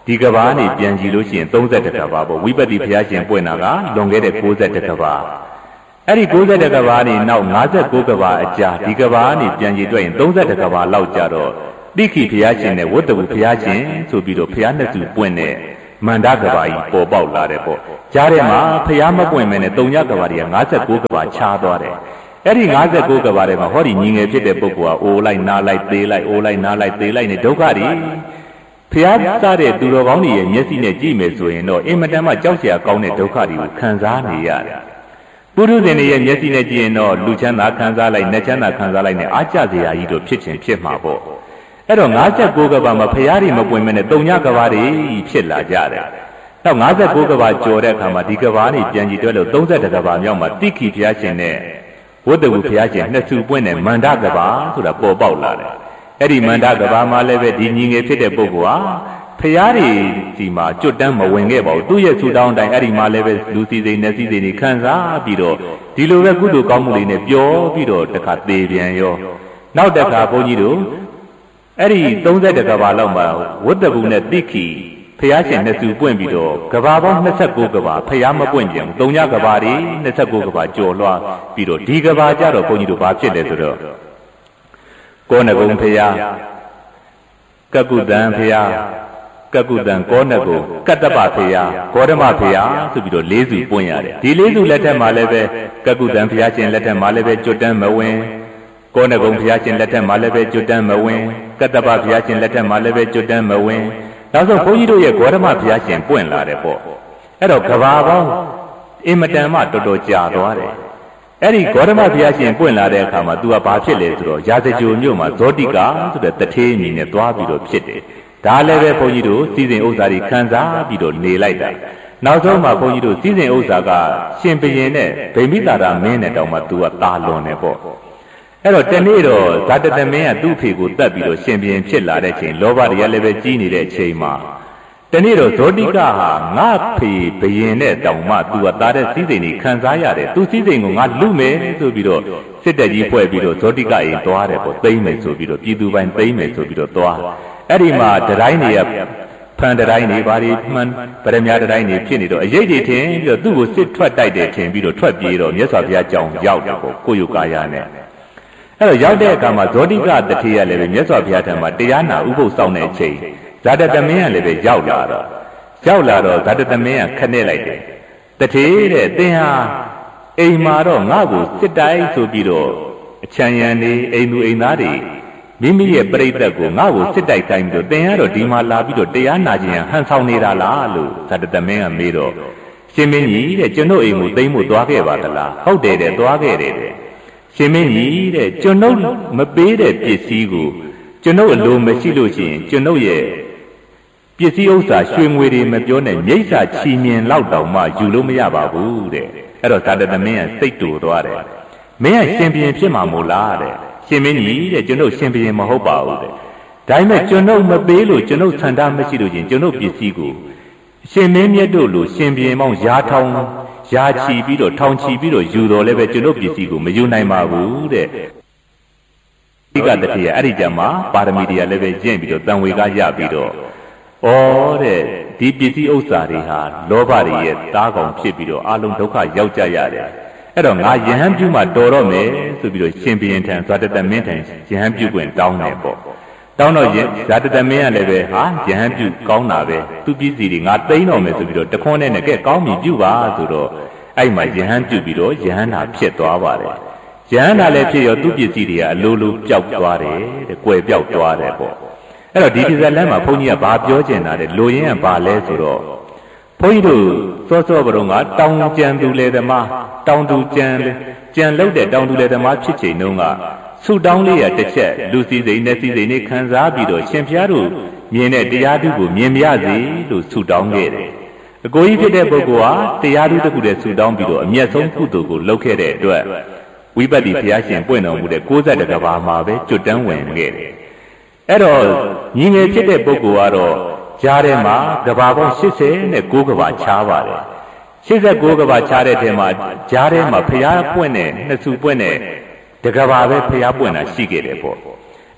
ဒီကဘာနေပြန်ကြည့်လို့ရှိရင်သုံးဆယ်တကဘာပေါ့ဝိပဿနာဘုရားရှင်ပွင့်တာကလွန်ခဲ့တဲ့ကိုးဆယ်တကဘာအဲ့ဒီကိုးဆယ်တကဘာနေနောက်၅၉ကဘာအကြာဒီကဘာနေပြန်ကြည့်တွေ့ရင်သုံးဆယ်တကဘာလောက်ကြာတော့တိခိဘုရားရှင်နဲ့ဝတ္တဝဘုရားရှင်ဆိုပြီးတော့ဘုရားနှစ်သူပွင့်တဲ့မန္တကဘာကြီးပေါ်ပေါက်လာတယ်ပေါ့ကြားထဲမှာဘုရားမပွင့်မဲနဲ့သုံးညကဘာတွေက၅၉ကဘာခြားသွားတယ်အဲ့ဒီ၅၉ကဘာတွေမှာဟောဒီညီငယ်ဖြစ်တဲ့ပုဂ္ဂိုလ်ကအိုးလိုက်နားလိုက်သေးလိုက်အိုးလိုက်နားလိုက်သေးလိုက်နဲ့ဒုက္ခတွေဖျားစားတဲ့သူတော်ကောင်းတွေရဲ့မျက်စိနဲ့ကြည့်မယ်ဆိုရင်တော့အင်မတန်မှကြောက်စရာကောင်းတဲ့ဒုက္ခတွေကိုခံစားနေရတယ်ပုရုဇဉ်တွေရဲ့မျက်စိနဲ့ကြည့်ရင်တော့လူချမ်းသာခံစားလိုက်၊နတ်ချမ်းသာခံစားလိုက်နဲ့အားကျစရာကြီးတို့ဖြစ်ခြင်းဖြစ်မှာပေါ့အဲ့တော့၅၉ကဘာမှာဖျားတွေမပွင့်မနဲ့တုံညကဘာတွေဖြစ်လာကြတယ်နောက်၅၉ကဘာကြော်တဲ့အခါမှာဒီကဘာနေပြန်ကြည့်တွဲလို့သုံးဆယ်ကဘာမြောက်မှာတိခိဘုရားရှင်နဲ့ဝတ္တဝဘုရားရှင်နှစ်စုပွင့်တဲ့မန္တကဘာဆိုတာပေါ်ပေါက်လာတယ်အဲ့ဒီမန္တကဘာမှာလည်းပဲဒီညီငယ်ဖြစ်တဲ့ပုဂ္ဂိုလ်ဟာဖျားတွေဒီမှာကျွတ်တန်းမဝင်ခဲ့ပါဘူးသူ့ရဲ့ဆူတောင်းတိုင်းအဲ့ဒီမှာလည်းပဲလူစီစိန်နဲ့စီစိန်တွေခံစားပြီးတော့ဒီလိုပဲကုသိုလ်ကောင်းမှုတွေနဲ့ပျော်ပြီးတော့တခါသေပြန်ရောနောက်တခါဘုန်းကြီးတို့အဲ့ဒီသုံးဆယ်ကဘာလောက်မှာဝတ္တဘူးနဲ့တိခိဖျားရှင်နှစ်စုပွင့်ပြီးတော့ကဘာပေါင်း၂၉ကဘာဖျားမပွင့်ပြန်ဘူးသုံးညကဘာတွေ၂၉ကဘာကြော်လွှားပြီးတော့ဒီကဘာကြတော့ဘုန်းကြီးတို့ဘာဖြစ်လဲဆိုတော့ကောဏဂုံဖျားကကုတံဖျားကကုတံကောဏဂုံကတ္တပဖျားဂေါတမဖျားဆိုပြီးတော့လေးစုပွင့်ရတယ်ဒီလေးစုလက်ထက်မှာလည်းပဲကကုတံဖျားရှင်လက်ထက်မှာလည်းပဲကျွတ်တန်းမဝင်ကောဏဂုံဖျားရှင်လက်ထက်မှာလည်းပဲကျွတ်တန်းမဝင်ကတ္တပဖျားရှင်လက်ထက်မှာလည်းပဲကျွတ်တန်းမဝင်နောက်ဆုံးဘုန်းကြီးတို့ရဲ့ဂေါတမဘုရားရှင်ပွင့်လာတယ်ပေါ့အဲ့တော့ကဘာပေါင်းအင်မတန်မှတော်တော်ကြာသွားတယ်အဲ့ဒီဂေါတမဘုရားရှင်ပွင့်လာတဲ့အခါမှာ तू ကဘာဖြစ်လဲဆိုတော့ရာဇဂိုမြို့မှာဇောတိကာဆိုတဲ့တထေးအမည်နဲ့သွားပြီးတော့ဖြစ်တယ်ဒါလည်းပဲဘုန်းကြီးတို့စီစဉ်ဥစ္စာတွေခံစားပြီးတော့နေလိုက်တာနောက်ဆုံးမှာဘုန်းကြီးတို့စီစဉ်ဥစ္စာကရှင်ဘုရင်နဲ့ဗိမိတာရမင်းနဲ့တောင်မှ तू ကတာလွန်တယ်ပေါ့အဲ့တော့တနေ့တော့ဇာတသမင်းကသူ့ဖေကိုတတ်ပြီးတော့ရှင်ဘုရင်ဖြစ်လာတဲ့ချိန်လောဘတွေကလည်းပဲကြီးနေတဲ့အချိန်မှာတနေ့တော့ဇောတိကဟာငါဖေဘုရင်နဲ့တောင်မှ तू ကတာတဲ့စီးစိမ်ကြီးခံစားရတယ်သူစီးစိမ်ကိုငါလူမယ်ဆိုပြီးတော့စစ်တပ်ကြီးဖွဲ့ပြီးတော့ဇောတိကအိမ်သွားတယ်ပေါ့သိမ့်မယ်ဆိုပြီးတော့ပြည်သူပိုင်းသိမ့်မယ်ဆိုပြီးတော့သွားအဲ့ဒီမှာတတိုင်းတွေကဖန်တတိုင်းတွေဘာတွေမှန်ဗရမ ्या တတိုင်းတွေဖြစ်နေတော့အရေးကြီးထင်ပြီးတော့သူ့ကိုစစ်ထွက်တိုက်တယ်ထင်ပြီးတော့ထွက်ပြေးတော့မြတ်စွာဘုရားကြောင်ရောက်တယ်ပေါ့ကိုယုကာယနဲ့အဲ့တော့ရောက်တဲ့အခါမှာဇောတိကတထေးရလည်းပဲမြတ်စွာဘုရားထံမှာတရားနာဥပုသ်ဆောင်တဲ့အချိန်ဇာတသမင်းကလည်းပဲရောက်လာတော့ရောက်လာတော့ဇာတသမင်းကခနဲ့လိုက်တယ်တထေးတဲ့သင်ဟာအိမ်မှာတော့ငါ့ကိုစစ်တိုင်းဆိုပြီးတော့အချမ်းရံနေအိမ်သူအိမ်သားတွေမိမိရဲ့ပြိတ္တကိုငါ့ကိုစစ်တိုက်တိုင်းပြီးတော့သင်ကတော့ဒီမှာလာပြီးတော့တရားနာခြင်းဟန်ဆောင်နေတာလားလို့ဇာတသမင်းကမေးတော့ရှင်မင်းကြီးတဲ့ကျွန်တော်အိမ်ကိုသိမ်းဖို့သွားခဲ့ပါသလားဟုတ်တယ်တဲ့သွားခဲ့တယ်တဲ့ရှင်မင်းကြီးတဲ့ကျွန်ုပ်မပေးတဲ့ပစ္စည်းကိုကျွန်ုပ်အလိုမရှိလို့ရှိရင်ကျွန်ုပ်ရဲ့ပစ္စည်းဥစ္စာရွှေငွေတွေမပြောနဲ့မြိတ်စာချီမြင်လောက်တောင်မှယူလို့မရပါဘူးတဲ့အဲ့တော့ဇာတသမင်းကစိတ်တူသွားတယ်မင်းကရှင်ဘုရင်ဖြစ်မှာမို့လားတဲ့ရှင်မင်းကြီးတဲ့ကျွန်ုပ်ရှင်ဘုရင်မဟုတ်ပါဘူးတဲ့ဒါပေမဲ့ကျွန်ုပ်မပေးလို့ကျွန်ုပ်ဆန္ဒမရှိလို့ချင်းကျွန်ုပ်ပစ္စည်းကိုရှင်မင်းမြတ်တို့လိုရှင်ဘုရင်မောင်ရာထောင်ရာချီပြီးတော့ထောင်ချီပြီးတော့ယူတော်လည်းပဲကျွန်ုပ်ပစ္စည်းကိုမယူနိုင်ပါဘူးတဲ့ဒီကတည်းကအဲ့ဒီကြမှာပါရမီတရားလည်းပဲကျင့်ပြီးတော့တန်ဝေကရပြီးတော့ဩတဲ့ဒီပစ္စည်းဥစ္စာတွေဟာလောဘတွေရဲ့တားကောင်ဖြစ်ပြီးတော့အလုံးဒုက္ခရောက်ကြရတယ်အဲ့တော့ငါယဟန်ပြုမှတော်တော့မယ်ဆိုပြီးတော့ရှင်ဘုရင်ထံဇာတသမင်းထံယဟန်ပြုခွင့်တောင်းတယ်ပေါ့တောင်းတော့ဇာတသမင်းကလည်းပဲဟာယဟန်ပြုကောင်းတာပဲသူပစ္စည်းတွေငါသိမ်းတော့မယ်ဆိုပြီးတော့တခွန်းနဲ့နဲ့ကဲကောင်းပြီပြုပါဆိုတော့အဲ့မှာယဟန်ပြုပြီးတော့ယဟန်နာဖြစ်သွားပါတယ်ယဟန်နာလည်းဖြစ်ရောသူပစ္စည်းတွေကအလိုလိုပျောက်သွားတယ်တဲ့ကွယ်ပျောက်သွားတယ်ပေါ့အဲ့တော့ဒီဒီဇလန်မှာဘုန်းကြီးကဘာပြောချင်တာလဲလိုရင်းကဘာလဲဆိုတော့ဘုန်းကြီးတို့စောစောဘုံကတောင်ကြံသူလေသမားတောင်သူကြံကြံလုတ်တဲ့တောင်သူလေသမားဖြစ်ချိန်တုန်းကဆုတောင်းလေးရတစ်ချက်လူစည်းစိမ်နဲ့စည်းစိမ်နဲ့ခံစားပြီးတော့ရှင်ဖျားတို့မြင်တဲ့တရားဓုကိုမြင်ရစေလို့ဆုတောင်းခဲ့တယ်အကိုကြီးဖြစ်တဲ့ပုဂ္ဂိုလ်ဟာတရားဓုတစ်ခုတည်းဆုတောင်းပြီးတော့အမျက်ဆုံးကုသိုလ်ကိုလုပ်ခဲ့တဲ့အတွက်ဝိပဿနာဘုရားရှင်ပွင့်တော်မူတဲ့ကိုးဆယ်တကဘာမှာပဲကျွတ်တန်းဝင်ခဲ့တယ်အဲ့တော့ညီငယ်ဖြစ်တဲ့ပုဂ္ဂိုလ်ကတော့ကြားထဲမှာကဘာပေါင်း၈၀နဲ့၉ကဘာခြားပါတယ်၈၉ကဘာခြားတဲ့ထဲမှာကြားထဲမှာဖျားပွင့်တဲ့နှစ်စုပွင့်တဲ့တကဘာပဲဖျားပွင့်တာရှိခဲ့တယ်ပေါ့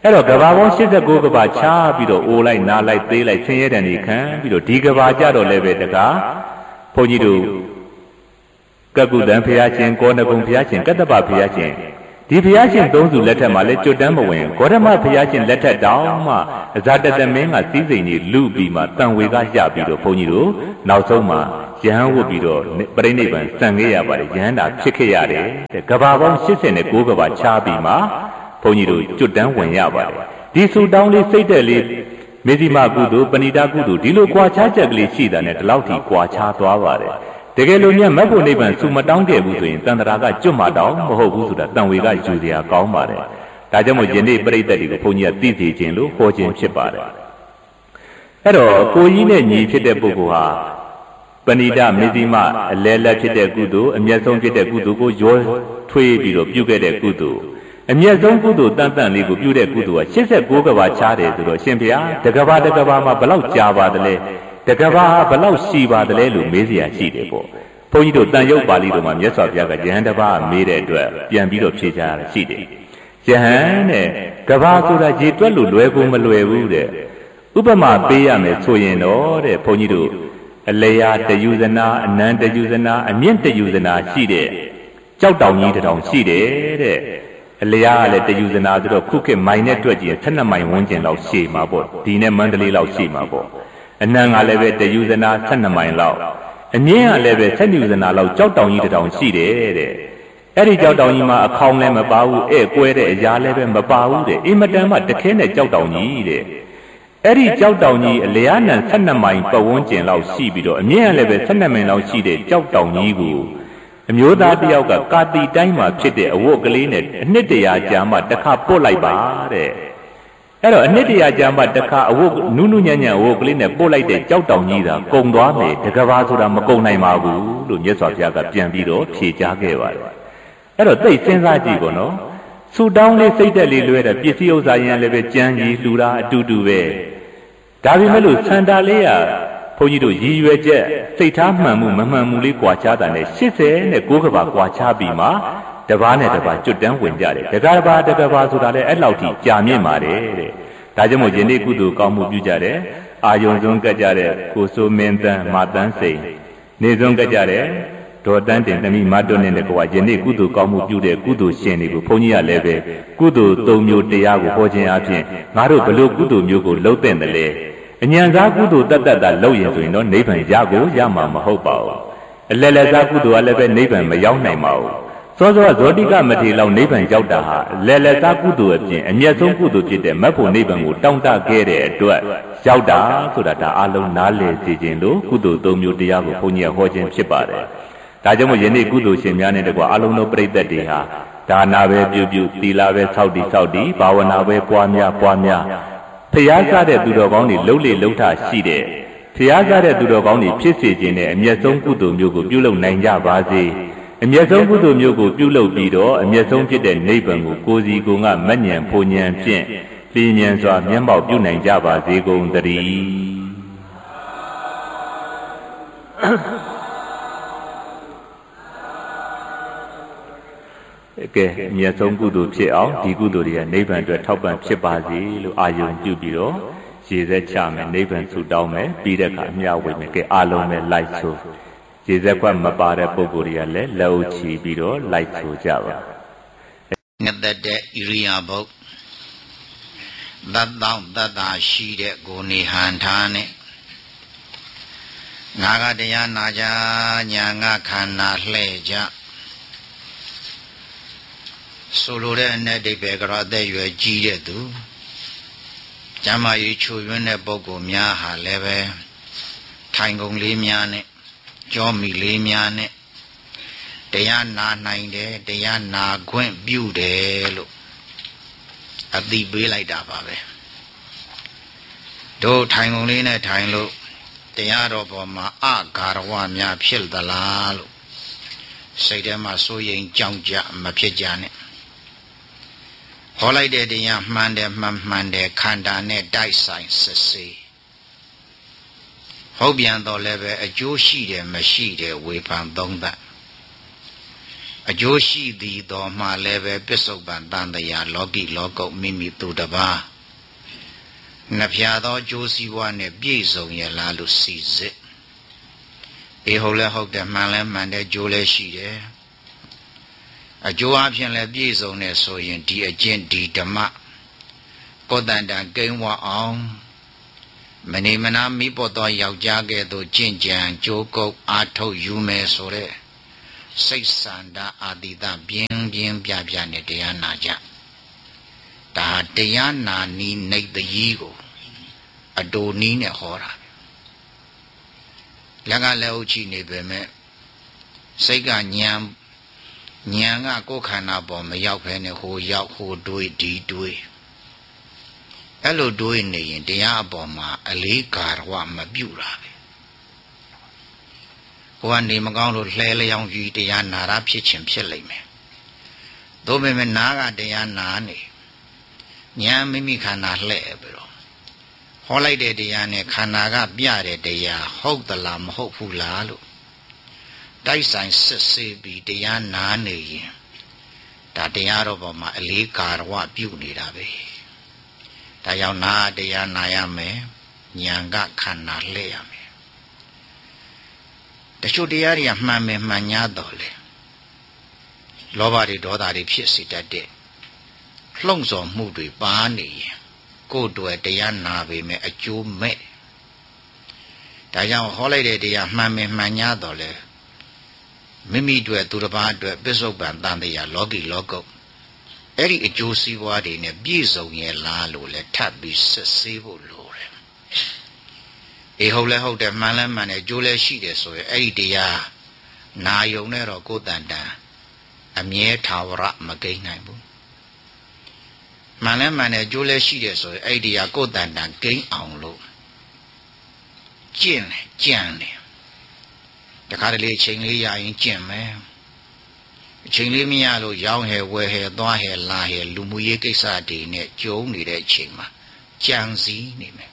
အဲ့တော့ကဘာပေါင်း၈၉ကဘာချပြီးတော့အိုးလိုက်နားလိုက်သေးလိုက်ဆင်းရဲတဲ့နေခံပြီးတော့ဒီကဘာကြတော့လည်းပဲတကားဘုန်းကြီးတို့ကကုတန်ဖရာရှင်ကောဏဂုံဖရာရှင်ကတ္တပဖရာရှင်ဒီဖရာရှင်သုံးစုလက်ထက်မှာလည်းကျွတ်တန်းမဝင်ဂေါတမဖရာရှင်လက်ထက်တောင်မှအဇာတသမင်းကစည်းစိမ်ကြီးလူပြီးမှတန်ဝေကရပြီးတော့ဘုန်းကြီးတို့နောက်ဆုံးမှာယဟန်ဝတ်ပြီးတော့ပြိဋိဘံစံခဲ့ရပါတယ်ယဟန်တာဖြစ်ခဲ့ရတယ်တဲ့ကဘာပေါင်း၈၉ကဘာချပြီးမှဘုန်းကြီးတို့ကျွတ်တန်းဝင်ရပါတယ်ဒီဆူတောင်းလေးစိတ်တက်လေးမေဇိမကုသိုလ်ပဏိတာကုသိုလ်ဒီလိုကွာခြားချက်ကလေးရှိတာနဲ့ဒီလောက်ထိကွာခြားသွားပါတယ်တကယ်လို့မြတ်မတ်ဖို့နိဗ္ဗာန်ဆူမတောင်းခဲ့ဘူးဆိုရင်တန်တရာကကျွတ်မှတောင်းမဟုတ်ဘူးဆိုတာတန်ဝေကယူစရာကောင်းပါတယ်ဒါကြောင့်မို့ယနေ့ပြိဿတွေကိုဘုန်းကြီးကသိစေခြင်းလို့ဟောခြင်းဖြစ်ပါတယ်အဲ့တော့ကိုကြီးနဲ့ညီဖြစ်တဲ့ပုဂ္ဂိုလ်ဟာပဏိတမေဇိမအလဲလက်ဖြစ်တဲ့ကုသိုလ်အမျက်ဆုံးဖြစ်တဲ့ကုသိုလ်ကိုရောထွေးပြီးတော့ပြုခဲ့တဲ့ကုသိုလ်အမျက်ဆုံးကုသိုလ်တန်တန်လေးကိုပြုတဲ့ကုသိုလ်က၈၉ကဘာချားတယ်ဆိုတော့ရှင်ဘုရားတကဘာတကဘာမှာဘလောက်ကြာပါသလဲတကဘာဘလောက်ရှိပါသလဲလို့မေးစရာရှိတယ်ပေါ့ဘုန်းကြီးတို့တန်ရုပ်ပါဠိတော်မှာမြတ်စွာဘုရားကယဟန်တစ်ပါးမေးတဲ့အတွက်ပြန်ပြီးတော့ဖြေချရတာရှိတယ်ယဟန်တဲ့ကဘာဆိုတာရေတွက်လို့လွယ်ကိုမလွယ်ဘူးတဲ့ဥပမာပေးရမယ်ဆိုရင်တော့တဲ့ဘုန်းကြီးတို့အလျာတယူဇနာအနန္တယူဇနာအမြင့်တယူဇနာရှိတဲ့ကြောက်တောင်ကြီးတောင်ရှိတယ်တဲ့အလျားကလည်းတယူဇနာဆိုတော့ခုခေတ်မိုင်နဲ့တွက်ကြည့်ရင်၁၂မိုင်ဝန်းကျင်လောက်ရှည်မှာပေါ့ဒီနဲ့မန္တလေးလောက်ရှည်မှာပေါ့အနံကလည်းပဲတယူဇနာ၁၂မိုင်လောက်အမြင့်ကလည်းပဲ၁၂ယူဇနာလောက်ကြောက်တောင်ကြီးတောင်ရှိတယ်တဲ့အဲ့ဒီကြောက်တောင်ကြီးမှာအခေါင်လည်းမပါဘူးဧည့်ကွဲတဲ့အရာလည်းပဲမပါဘူးတဲ့အင်မတန်မှတခဲနဲ့ကြောက်တောင်ကြီးတဲ့အဲ့ဒီကြောက်တောင်ကြီးအလျားနံ၁၂မိုင်ပတ်ဝန်းကျင်လောက်ရှိပြီးတော့အမြင့်ကလည်းပဲ၁၂မိုင်လောက်ရှိတဲ့ကြောက်တောင်ကြီးကိုအမျိုးသားတယောက်ကကာတီတိုင်းမှာဖြစ်တဲ့အဝတ်ကလေးနဲ့အနှစ်တရာကြာမှတစ်ခါပုတ်လိုက်ပါတဲ့အဲ့တော့အနှစ်တရာကြာမှတစ်ခါအဝတ်နုနုညံ့ညံ့အဝတ်ကလေးနဲ့ပုတ်လိုက်တဲ့ကြောက်တောင်ကြီးသာကုံသွားမယ်တကဘာဆိုတာမကုံနိုင်ပါဘူးလို့မြတ်စွာဘုရားကပြန်ပြီးတော့ဖြေကြားခဲ့ပါတယ်အဲ့တော့သိစဉ်းစားကြည့်ပေါ့နော်ဆူတောင်းလေးစိတ်တက်လေးလွဲတဲ့ပစ္စည်းဥစ္စာရန်လည်းပဲကြမ်းကြီးလှူတာအတူတူပဲဒါပေမဲ့လို့စန္ဒာလေးကဘုန်းကြီးတို့ရည်ရွယ်ချက်စိတ်ထားမှန်မှုမမှန်မှုလေးကွာခြားတာနဲ့၈၉ကဘာကွာခြားပြီးမှတပားနဲ့တပားကျွတ်တန်းဝင်ကြတယ်တကားတပားတကဘာဆိုတာလည်းအဲ့လောက်ထိကြာမြင့်ပါတယ်တဲ့ဒါကြောင့်မို့ယနေ့ကုသိုလ်ကောင်းမှုပြုကြတယ်အာယုံဆုံးကကြတဲ့ကိုစိုးမင်းတန်းမာတန်းစိန်နေဆုံးကကြတဲ့ဒေါ်တန်းတင်သမီးမတွန်းနေတဲ့ကွာယနေ့ကုသိုလ်ကောင်းမှုပြုတဲ့ကုသိုလ်ရှင်တွေကိုဘုန်းကြီးကလည်းပဲကုသိုလ်၃မျိုးတရားကိုဟောခြင်းအပြင်ငါတို့ဘလို့ကုသိုလ်မျိုးကိုလှုပ်တဲ့တယ်လေအញ្ញံစားကုသိုလ်တတ်တတ်တာလုပ်ရင်ဆိုရင်တော့နိဗ္ဗာန်ရကိုရမှာမဟုတ်ပါဘူးအလယ်လက်စားကုသိုလ်ကလည်းပဲနိဗ္ဗာန်မရောက်နိုင်ပါဘူးစောစောဇောတိကမထေလောက်နိဗ္ဗာန်ရောက်တာဟာလယ်လက်စားကုသိုလ်အပြင်အမျက်ဆုံးကုသိုလ်ဖြစ်တဲ့မတ်ဖို့နိဗ္ဗာန်ကိုတောင်းတခဲ့တဲ့အတွက်ရောက်တာဆိုတာဒါအလုံးနားလည်စေခြင်းလို့ကုသိုလ်၃မျိုးတရားကိုဘုန်းကြီးကဟောခြင်းဖြစ်ပါတယ်ဒါကြောင့်မို့ယနေ့ကုသိုလ်ရှင်များနဲ့တကွာအလုံးစုံပြိတ္တတွေဟာဒါနာပဲပြုပြုသီလပဲဆောက်တည်ဆောက်တည်ဘာဝနာပဲပွားများပွားများဖျားစားတဲ့သူတော်ကောင်းတွေလှုပ်လေလှုပ်ထရှိတဲ့ဖျားစားတဲ့သူတော်ကောင်းတွေဖြစ်စေခြင်းနဲ့အမျက်ဆုံးကုသိုလ်မျိုးကိုပြုလုပ်နိုင်ကြပါစေအမျက်ဆုံးကုသိုလ်မျိုးကိုပြုလုပ်ပြီးတော့အမျက်ဆုံးဖြစ်တဲ့နိဗ္ဗာန်ကိုကိုယ်စီကိုယ်ကမဉဏ်ဖူဉဏ်ဖြင့်လင်းဉဏ်စွာမျက်မှောက်ပြုနိုင်ကြပါစေကုန်သတည်းကဲအမျက်ဆုံးကုသိုလ်ဖြစ်အောင်ဒီကုသိုလ်တွေကနိဗ္ဗာန်အတွက်ထောက်ပံ့ဖြစ်ပါစေလို့အာယုံပြုပြီးတော့ရေစက်ချမယ်နိဗ္ဗာန်ဆုတောင်းမယ်ပြီးတဲ့အခါအမြဝေမယ်ကဲအားလုံးပဲလိုက်ဆိုရေစက်ကွက်မပါတဲ့ပုဂ္ဂိုလ်တွေကလည်းလက်အုပ်ချီပြီးတော့လိုက်ဆိုကြပါငတ်တဲ့ဣရိယာပုတ်သတ်တောင်းသတ်တာရှိတဲ့ကိုနေဟန်ထားနဲ့ငါကတရားနာကြညာငါခန္ဓာလှဲ့ကြဆိုလိုတဲ့အ내ဒိဗ္ဗေကရအသက်ရွယ်ကြီးတဲ့သူကျမ်းမာရေးချွေရွံ့တဲ့ပုဂ္ဂိုလ်များဟာလည်းပဲထိုင်ကုန်လေးများနဲ့ကြောမီလေးများနဲ့တရားနာနိုင်တယ်တရားနာခွင့်ပြုတယ်လို့အသိပေးလိုက်တာပါပဲတို့ထိုင်ကုန်လေးနဲ့ထိုင်လို့တရားတော်ပေါ်မှာအဂါရဝများဖြစ်သလားလို့စိတ်ထဲမှာစိုးရိမ်ကြောက်ကြမဖြစ်ကြနဲ့ဟောလိုက်တဲ့တရားမှန်တယ်မှန်မှန်တယ်ခန္ဓာနဲ့တိုက်ဆိုင်စစ်ဆေးဟုတ်ပြန်တော့လည်းပဲအကျိုးရှိတယ်မရှိတယ်ဝေဖန်သုံးသပ်အကျိုးရှိသည်တော်မှလည်းပဲပစ္စုပန်တန်တရားလောကီလောကုတ်မိမိသူတပါးနှဖျားသောအကျိုးစီးပွားနဲ့ပြည့်စုံရလားလို့စီစစ်အေဟုတ်လဲဟုတ်တယ်မှန်လဲမှန်တယ်ကျိုးလဲရှိတယ်အကျိုးအဖြစ်လဲပြည့်စုံနေဆိုရင်ဒီအကျင့်ဒီဓမ္မကိုယ်တန်တန်ကိန်းဝအောင်မနေမနာမိပေါ်သောယောက်ျားကဲ့သို့ကျင့်ကြံကြိုးကုပ်အားထုတ်ယူမယ်ဆိုတဲ့စိတ်ဆန္ဒအာတိတပြင်းပြင်းပြပြနဲ့တရားနာကြဒါတရားနာနီးနေတည်းကိုအတူနီးနဲ့ဟောတာလက်ကလည်းအုပ်ချနေပေမဲ့စိတ်ကညံညံကကိုယ်ခန္ဓာပေါ်မရောက်ဖဲနဲ့ဟိုရောက်ဟိုတွေးဒီတွေးအဲ့လိုတွေးနေရင်တရားအပေါ်မှာအလေးကာရဝမပြုတာပဲဟိုကနေမကောင်းလို့လှဲလျောင်းကြီးတရားနာတာဖြစ်ချင်းဖြစ်လိမ့်မယ်သို့ပေမဲ့နားကတရားနာနေဉာဏ်မိမိခန္ဓာလှဲ့ပြီးတော့ဟောလိုက်တဲ့တရားနဲ့ခန္ဓာကပြတဲ့တရားဟုတ်သလားမဟုတ်ဘူးလားလို့တိုက်ဆိုင်စစ်ဆေးပြီးတရားနာနေရင်ဒါတရားတော်ပေါ်မှာအလေးကာရဝပြုနေတာပဲဒါကြောင့်နာတရားနာရမယ်ဉာဏ်ကခန္ဓာလှဲ့ရမယ်တချို့တရားတွေကမှန်မယ်မှန်냐တော့လေလောဘတွေဒေါသတွေဖြစ်စေတတ်တဲ့လှုံ့ဆော်မှုတွေပါနေရင်ကိုယ်တွေ့တရားနာပေမဲ့အကျိုးမဲ့ဒါကြောင့်ဟောလိုက်တဲ့တရားမှန်မယ်မှန်냐တော့လေမိမိတွေ့သူတစ်ပါးအတွက်ပစ္စုပန်တန်တရားလောကီလောကုတ်အဲ့ဒီအကျိုးစီးပွားတွေနဲ့ပြည့်စုံရဲ့လားလို့လဲထပ်ပြီးစစ်ဆေးဖို့လိုတယ်အေးဟုတ်လဲဟုတ်တယ်မှန်လဲမှန်တယ်ကျိုးလဲရှိတယ်ဆိုရင်အဲ့ဒီတရားနာယုံနဲ့တော့ကိုယ်တန်တန်အမြဲထာဝရမကိန်းနိုင်ဘူးမှန်လဲမှန်တယ်ကျိုးလဲရှိတယ်ဆိုရင်အဲ့ဒီတရားကိုယ်တန်တန်ကိန်းအောင်လို့ကျင့်တယ်ကြံတယ်တခါတလေအချိန်လေးရရင်ကျင့်မယ်အချိန်လေးမရလို့ရောင်းဟဲဝယ်ဟဲသွားဟဲလာဟဲလူမှုရေးကိစ္စတွေနဲ့ကြုံနေတဲ့အချိန်မှာကြံစည်နေမယ်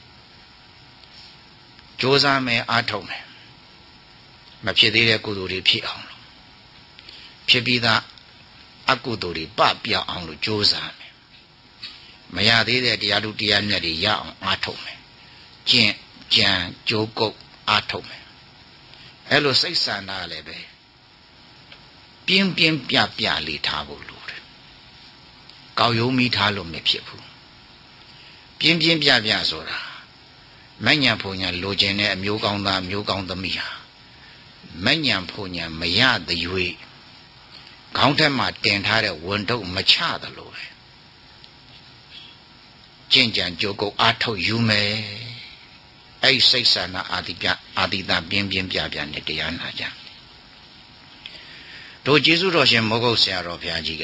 ကြိုးစားမယ်အားထုတ်မယ်မဖြစ်သေးတဲ့ကုသိုလ်တွေဖြစ်အောင်လို့ဖြစ်ပြီးသားအကုသိုလ်တွေပပြောက်အောင်လို့ကြိုးစားမယ်မရသေးတဲ့တရားလူတရားမြတ်တွေရအောင်အားထုတ်မယ်ကျင့်ကြံကြိုးကုပ်အားထုတ်မယ်အဲ့လိုစိတ်ဆန္ဒလည်းပဲပြင်းပြင်းပြပြလေးထားဖို့လိုတယ်။ကောက်ယုံမိထားလို့မဖြစ်ဘူး။ပြင်းပြင်းပြပြဆိုတာမညံဖုန်ညာလိုချင်တဲ့အမျိုးကောင်းသားမျိုးကောင်းသမီးဟာမညံဖုန်ညာမရသရွေ့ခေါင်းထက်မှာတင်ထားတဲ့ဝန်တုပ်မချသလိုပဲကျင့်ကြံကြိုးကုပ်အားထုတ်ယူမယ်။အဲ့စိတ်ဆန္ဒအာတိပြအာတိတပြင်းပြင်းပြပြနဲ့တရားနာကြ။တို့ကျေးဇူးတော်ရှင်မောဂုတ်ဆရာတော်ဘုရားကြီးက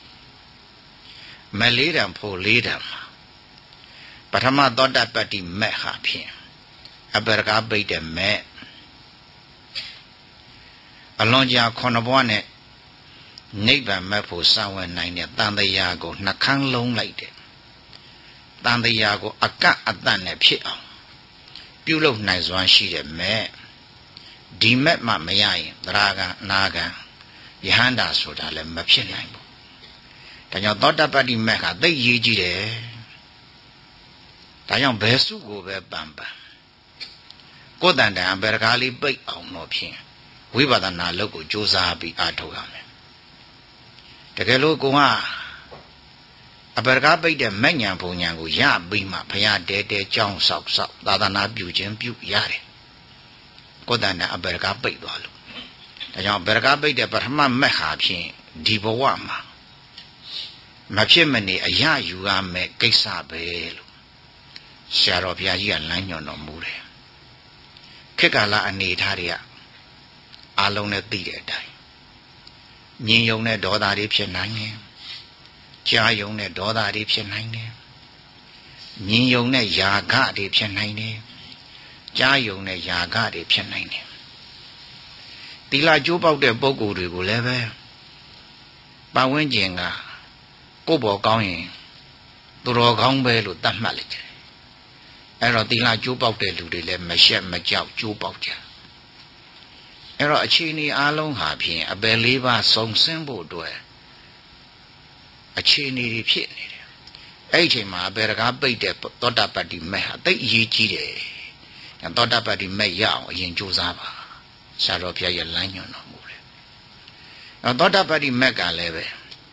မလေးတံဖို့လေးတံမှာပထမသောတပတ္တိမက်ဟာဖြင့်အပရကပိတ်တဲ့မက်အလွန်ကြာခုနှစ်ဘဝနဲ့နိဗ္ဗာန်မက်ဖို့စောင့်ဝင်နိုင်တဲ့တန်တရားကိုနှခမ်းလုံးလိုက်တဲ့တန်တရားကိုအကန့်အသတ်နဲ့ဖြစ်အောင်ပြုလုပ်နိုင်စွမ်းရှိတဲ့မက်ဒီမက်မှမရရင်သရဂံအနာဂံယဟန္တာဆိုတာလည်းမဖြစ်နိုင်ဘူးဒါကြောင့်သောတပတ္တိမက်ကသိရေးကြည့်တယ်ဒါကြောင့်ဘယ်စုကိုပဲပန်ပန်ကိုယ်တန်တန်အပေရကားလေးပိတ်အောင်တော့ဖြင့်ဝိပဿနာလုပ်ကိုကြိုးစားပြီးအားထုတ်ရမယ်တကယ်လို့ကိုကအပေရကားပိတ်တဲ့မဉ္ဇဉ်ဘုံဉဏ်ကိုရပြီးမှဘုရားတဲတဲကြောင်းဆောက်ဆောက်သာသနာပြုခြင်းပြုရတယ်ကိုယ်တန်တန်အပေရကားပိတ်သွားလို့ဒါကြောင့်ဗရကပိတ်တဲ့ပထမမက်ဟာဖြင့်ဒီဘဝမှာမဖြစ်မနေအရယူရမယ်ကိစ္စပဲလို့ဆရာတော်ဘုရားကြီးကလမ်းညွှန်တော်မူတယ်ခေတ်ကာလအနေထားတွေကအာလုံးနဲ့သိတဲ့အတိုင်းမြင်ယုံတဲ့ဒေါသတွေဖြစ်နိုင်တယ်ကြားယုံတဲ့ဒေါသတွေဖြစ်နိုင်တယ်မြင်ယုံတဲ့ယာဂတွေဖြစ်နိုင်တယ်ကြားယုံတဲ့ယာဂတွေဖြစ်နိုင်တယ်သီလကျိုးပေါက်တဲ့ပုဂ္ဂိုလ်တွေကိုလည်းပဲပတ်ဝန်းကျင်ကကိုယ်ပေါ်ကောင်းရင်သူတော်ကောင်းပဲလို့သတ်မှတ်လိုက်တယ်အဲ့တော့သီလကျိုးပေါက်တဲ့လူတွေလည်းမရှက်မကြောက်ကျိုးပေါက်ကြအဲ့တော့အခြေအနေအားလုံးဟာဖြင့်အပယ်လေးပါးစုံစင်းဖို့အတွက်အခြေအနေတွေဖြစ်နေတယ်အဲ့ဒီအချိန်မှာအပယ်တကားပိတ်တဲ့သောတာပတ္တိမေဟာတိတ်အရေးကြီးတယ်သောတာပတ္တိမေရအောင်အရင်ကြိုးစားပါဆရာတော်ဘုရားရဲ့လမ်းညွှန်တော်မူတယ်အဲ့သောတာပတ္တိမေကလည်းပဲ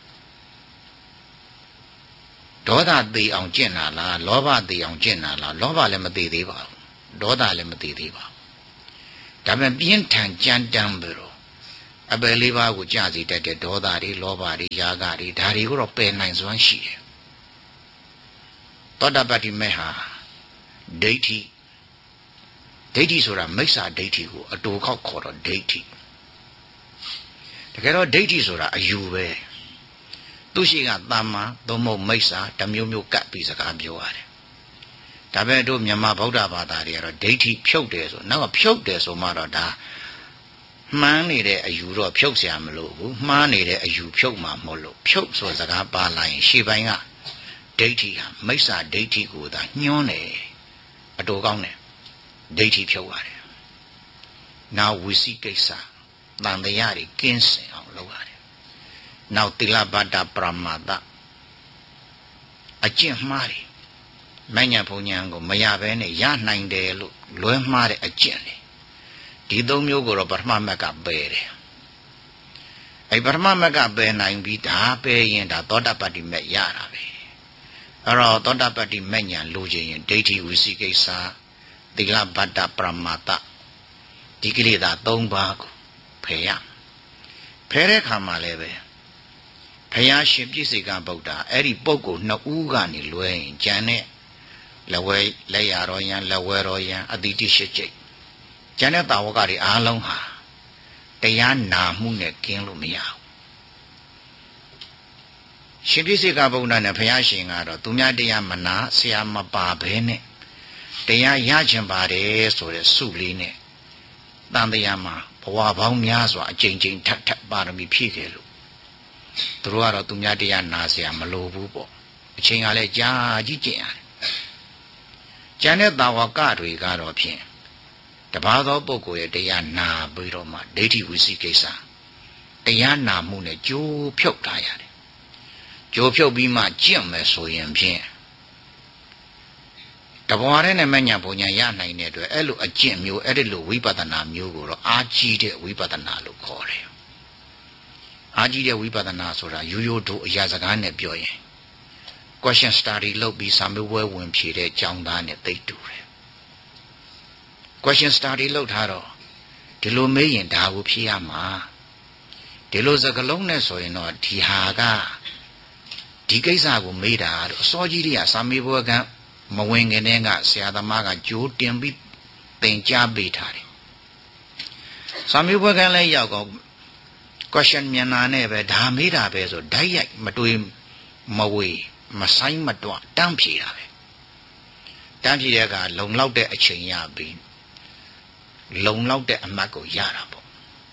ဒေါသသေအောင်ကျင့်တာလားလောဘသေအောင်ကျင့်တာလားလောဘလည်းမသေသေးပါဘူးဒေါသလည်းမသေသေးပါဘူးဒါပေမဲ့ပြင်းထန်ကြမ်းတမ်းပြီးတော့အပယ်လေးပါးကိုကြာစီတတ်တဲ့ဒေါသတွေလောဘတွေယာကတွေဒါတွေကိုတော့ပယ်နိုင်စွမ်းရှိတယ်သောတာပတ္တိမေဟာဒိဋ္ဌိဒိဋ္ဌိဆိုတာမိစ္ဆာဒိဋ္ဌိကိုအတူခောက်ခေါ်တော့ဒိဋ္ဌိတကယ်တော့ဒိဋ္ဌိဆိုတာအယူပဲသူရှိကတမ္မာသို့မဟုတ်မိစ္ဆာတစ်မျိုးမျိုးကပ်ပြီးစကားပြောရတယ်ဒါပေမဲ့တို့မြန်မာဗုဒ္ဓဘာသာတွေကတော့ဒိဋ္ဌိဖြုတ်တယ်ဆိုနောက်ကဖြုတ်တယ်ဆိုမှတော့ဒါမှန်းနေတဲ့အယူတော့ဖြုတ်เสียမလို့ဘူးမှားနေတဲ့အယူဖြုတ်မှာမဟုတ်လို့ဖြုတ်ဆိုစကားပါလာရင်ရှေ့ပိုင်းကဒိဋ္ဌိဟာမိစ္ဆာဒိဋ္ဌိကိုသာညှိုးတယ်အတူကောင်းတယ်ဒိဋ္ဌိဖြုတ်ရတယ်နောက်ဝိသိကိစ္စတန်တရားတွေကင်းစင်အောင်လုပ်ရတယ်နောက်တိလဘာဒပရမတ္တအကျင့်မှားတယ်မဉ္ဇဉ်ဘုံဉဏ်ကိုမရဘဲနဲ့ရနိုင်တယ်လို့လွဲမှားတဲ့အကျင့်တွေဒီသုံးမျိုးကိုတော့ပထမမက်ကပယ်တယ်အဲပထမမက်ကပယ်နိုင်ပြီးဒါပယ်ရင်ဒါသောတာပတ္တိမက်ရတာပဲအဲ့တော့သောတာပတ္တိမက်ဉဏ်လိုချင်ရင်ဒိဋ္ဌိဝိသိကိစ္စသီလဗတ္တပရမတ္တဒီကိလေသာ၃ပါးကိုဖယ်ရဖယ်တဲ့အခါမှာလည်းပဲဘုရားရှင်ပြည့်စေကဗုဒ္ဓအဲ့ဒီပုဂ္ဂိုလ်နှစ်ဦးကနေလွဲရင်ကျန်တဲ့လက်ဝဲလက်ရတော်ယံလက်ဝဲတော်ယံအတိတိရှိจิตကျန်တဲ့တာဝကတွေအားလုံးဟာတရားနာမှုနဲ့ကင်းလို့မရဘူးရှင်ပြည့်စေကဗုဒ္ဓနဲ့ဘုရားရှင်ကတော့သူများတရားမနာဆရာမပါဘဲနဲ့တရားရခြင်းပါတယ်ဆိုတဲ့စုလေးနဲ့တန်တရားမှာဘဝပေါင်းများစွာအကျဉ်းချင်းထပ်ထပ်ပါရမီဖြည့်ခဲ့လို့သူတို့ကတော့သူများတရားနာဆရာမလိုဘူးပေါ့အချိန်ကလည်းကြာကြီးကျင့်ရတယ်ကျန်တဲ့တာဝကတွေကတော့ဖြင့်တပါးသောပုဂ္ဂိုလ်ရဲ့တရားနာပြီးတော့မှဒိဋ္ဌိဝိသိကိစ္စတရားနာမှုနဲ့ကြိုးဖြုတ်ထားရတယ်ကြိုးဖြုတ်ပြီးမှကျင့်မယ်ဆိုရင်ဖြင့်တဘွားတဲ့နဲ့မညာဘုံညာရနိုင်တဲ့အတွက်အဲ့လိုအကျင့်မျိုးအဲ့ဒီလိုဝိပဿနာမျိုးကိုတော့အာကြီးတဲ့ဝိပဿနာလို့ခေါ်တယ်အာကြီးတဲ့ဝိပဿနာဆိုတာရိုးရိုးတို့အရာစကားနဲ့ပြောရင် question study လုပ်ပြီးစာမေးပွဲဝင်ဖြေတဲ့ကျောင်းသားနဲ့သိတူတယ် question study လုပ်ထားတော့ဒီလိုမေးရင်ဒါကိုဖြေရမှာဒီလိုစကားလုံးနဲ့ဆိုရင်တော့ဒီဟာကဒီကိစ္စကိုမေးတာတော့အစောကြီးတွေကစာမေးပွဲကမဝင်ခင်တည်းကဆရာသမားကကြိုးတင်ပြီးသင်ကြားပေးထားတယ်စာမေးပွဲကလည်းရောက်တော့ question မြန်နာနဲ့ပဲဒါမေးတာပဲဆိုဓာတ်ရိုက်မတွေးမဝေမဆိုင်မတွတန်းဖြေတာပဲတန်းဖြေတဲ့အခါလုံလောက်တဲ့အချိန်ရပြီးလုံလောက်တဲ့အမှတ်ကိုရတာပေါ့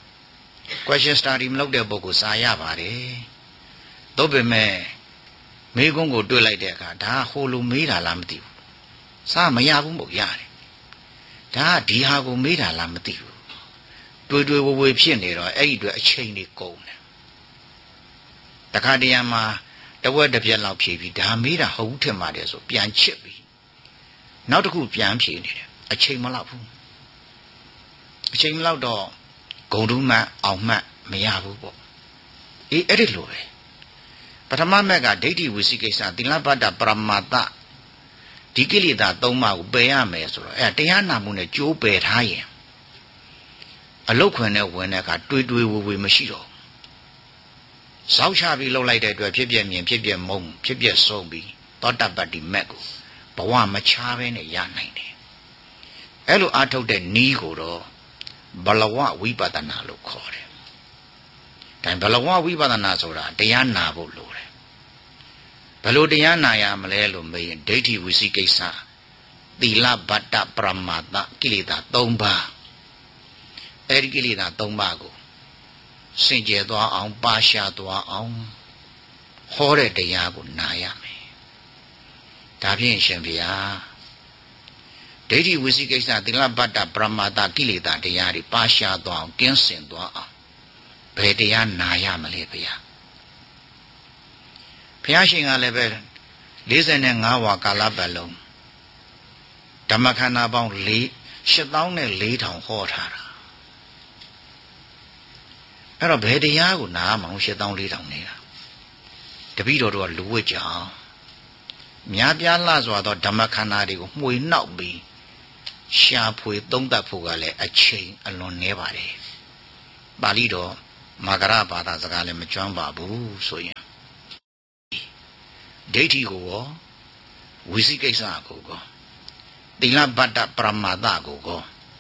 question study မလုပ်တဲ့ပုဂ္ဂိုလ်စာရပါတယ်သို့ပေမဲ့မေးခွန်းကိုတွေ့လိုက်တဲ့အခါဒါဟိုလိုမေးတာလားမသိဘူးစာမရဘူးမို့ရတယ်ဒါကဒီဟာကိုမေးတာလားမသိဘူးတွေ့တွေ့ဝဝဖြစ်နေတော့အဲ့ဒီအတွက်အချိန်တွေကုန်တယ်တခါတရံမှာတဝက်တစ်ပြက်လောက်ဖြေပြီးဒါမေးတာဟုတ်ထင်ပါတယ်ဆိုပြန်ချစ်ပြီးနောက်တစ်ခုပြန်ဖြေနေတယ်အချိန်မလောက်ဘူးအချိန်မလောက်တော့ဂုံတုမှတ်အောင်မှတ်မရဘူးပေါ့အေးအဲ့ဒီလိုပဲပထမမက်ကဒိဋ္ဌိဝိသိကိစ္စသီလဗတ္တပရမတ္တဒီကိလေသာသုံးပါးကိုပယ်ရမယ်ဆိုတော့အဲတရားနာမှုနဲ့ကြိုးပယ်ထားရင်အလုတ်ခွင်နဲ့ဝင်တဲ့အခါတွေးတွေးဝဝမရှိတော့ဇောက်ချပြီးလှုပ်လိုက်တဲ့အတွက်ဖြစ်ပြမြင်ဖြစ်ပြမုံဖြစ်ပြဆုံးပြီးသောတပတ္တိမက်ကိုဘဝမချဘဲနဲ့ရနိုင်တယ်အဲ့လိုအားထုတ်တဲ့နီးကိုတော့ဘလဝဝိပဿနာလို့ခေါ်တယ်ဒါဘလဝဝိပဿနာဆိုတာတရားနာဖို့လိုတယ်ဘယ်လိုတရားနာရမလဲလို့မေးရင်ဒိဋ္ဌိဝိသိကိစ္စသီလဗတ္တပရမတ္တကိလေသာ၃ပါးအဲ့ဒီကိလေသာ၃ပါးကိုစင်ကြယ်သွားအောင်ပါရှားသွားအောင်ဟောတဲ့တရားကိုနာရမယ်ဒါဖြင့်ရှင်ဗျာဒိဋ္ဌိဝိသိကိစ္စသီလပတ္တပရမတ္တကိလေသာတရားတွေပါရှားသွားအောင်ကင်းစင်သွားအောင်ဘယ်တရားနာရမလဲဗျာဘုရားရှင်ကလည်းပဲ၄၅ဝါကာလပတ်လုံးဓမ္မခန္ဓာပေါင်း၄ ၈သောင်း၄ထောင်ဟောထားတာအဲ့တော့ဘယ်တရားကိုနာမှအောင်၈သောင်း၄ထောင်နေတာတပည့်တော်တို့ကလူဝတ်ကြောင်များပြားလှစွာသောဓမ္မခန္ဓာတွေကိုမှွေနှောက်ပြီးရှာဖွေသုံးသပ်ဖို့ကလည်းအချိန်အလွန်နည်းပါတယ်ပါဠိတော်မာဂရဘာသာစကားလည်းမကျွမ်းပါဘူးဆိုရင်ဒိဋ္ဌိကိုရောဝိသိကိစ္စကိုရောသီလပတ္တပရမတ္တကိုရော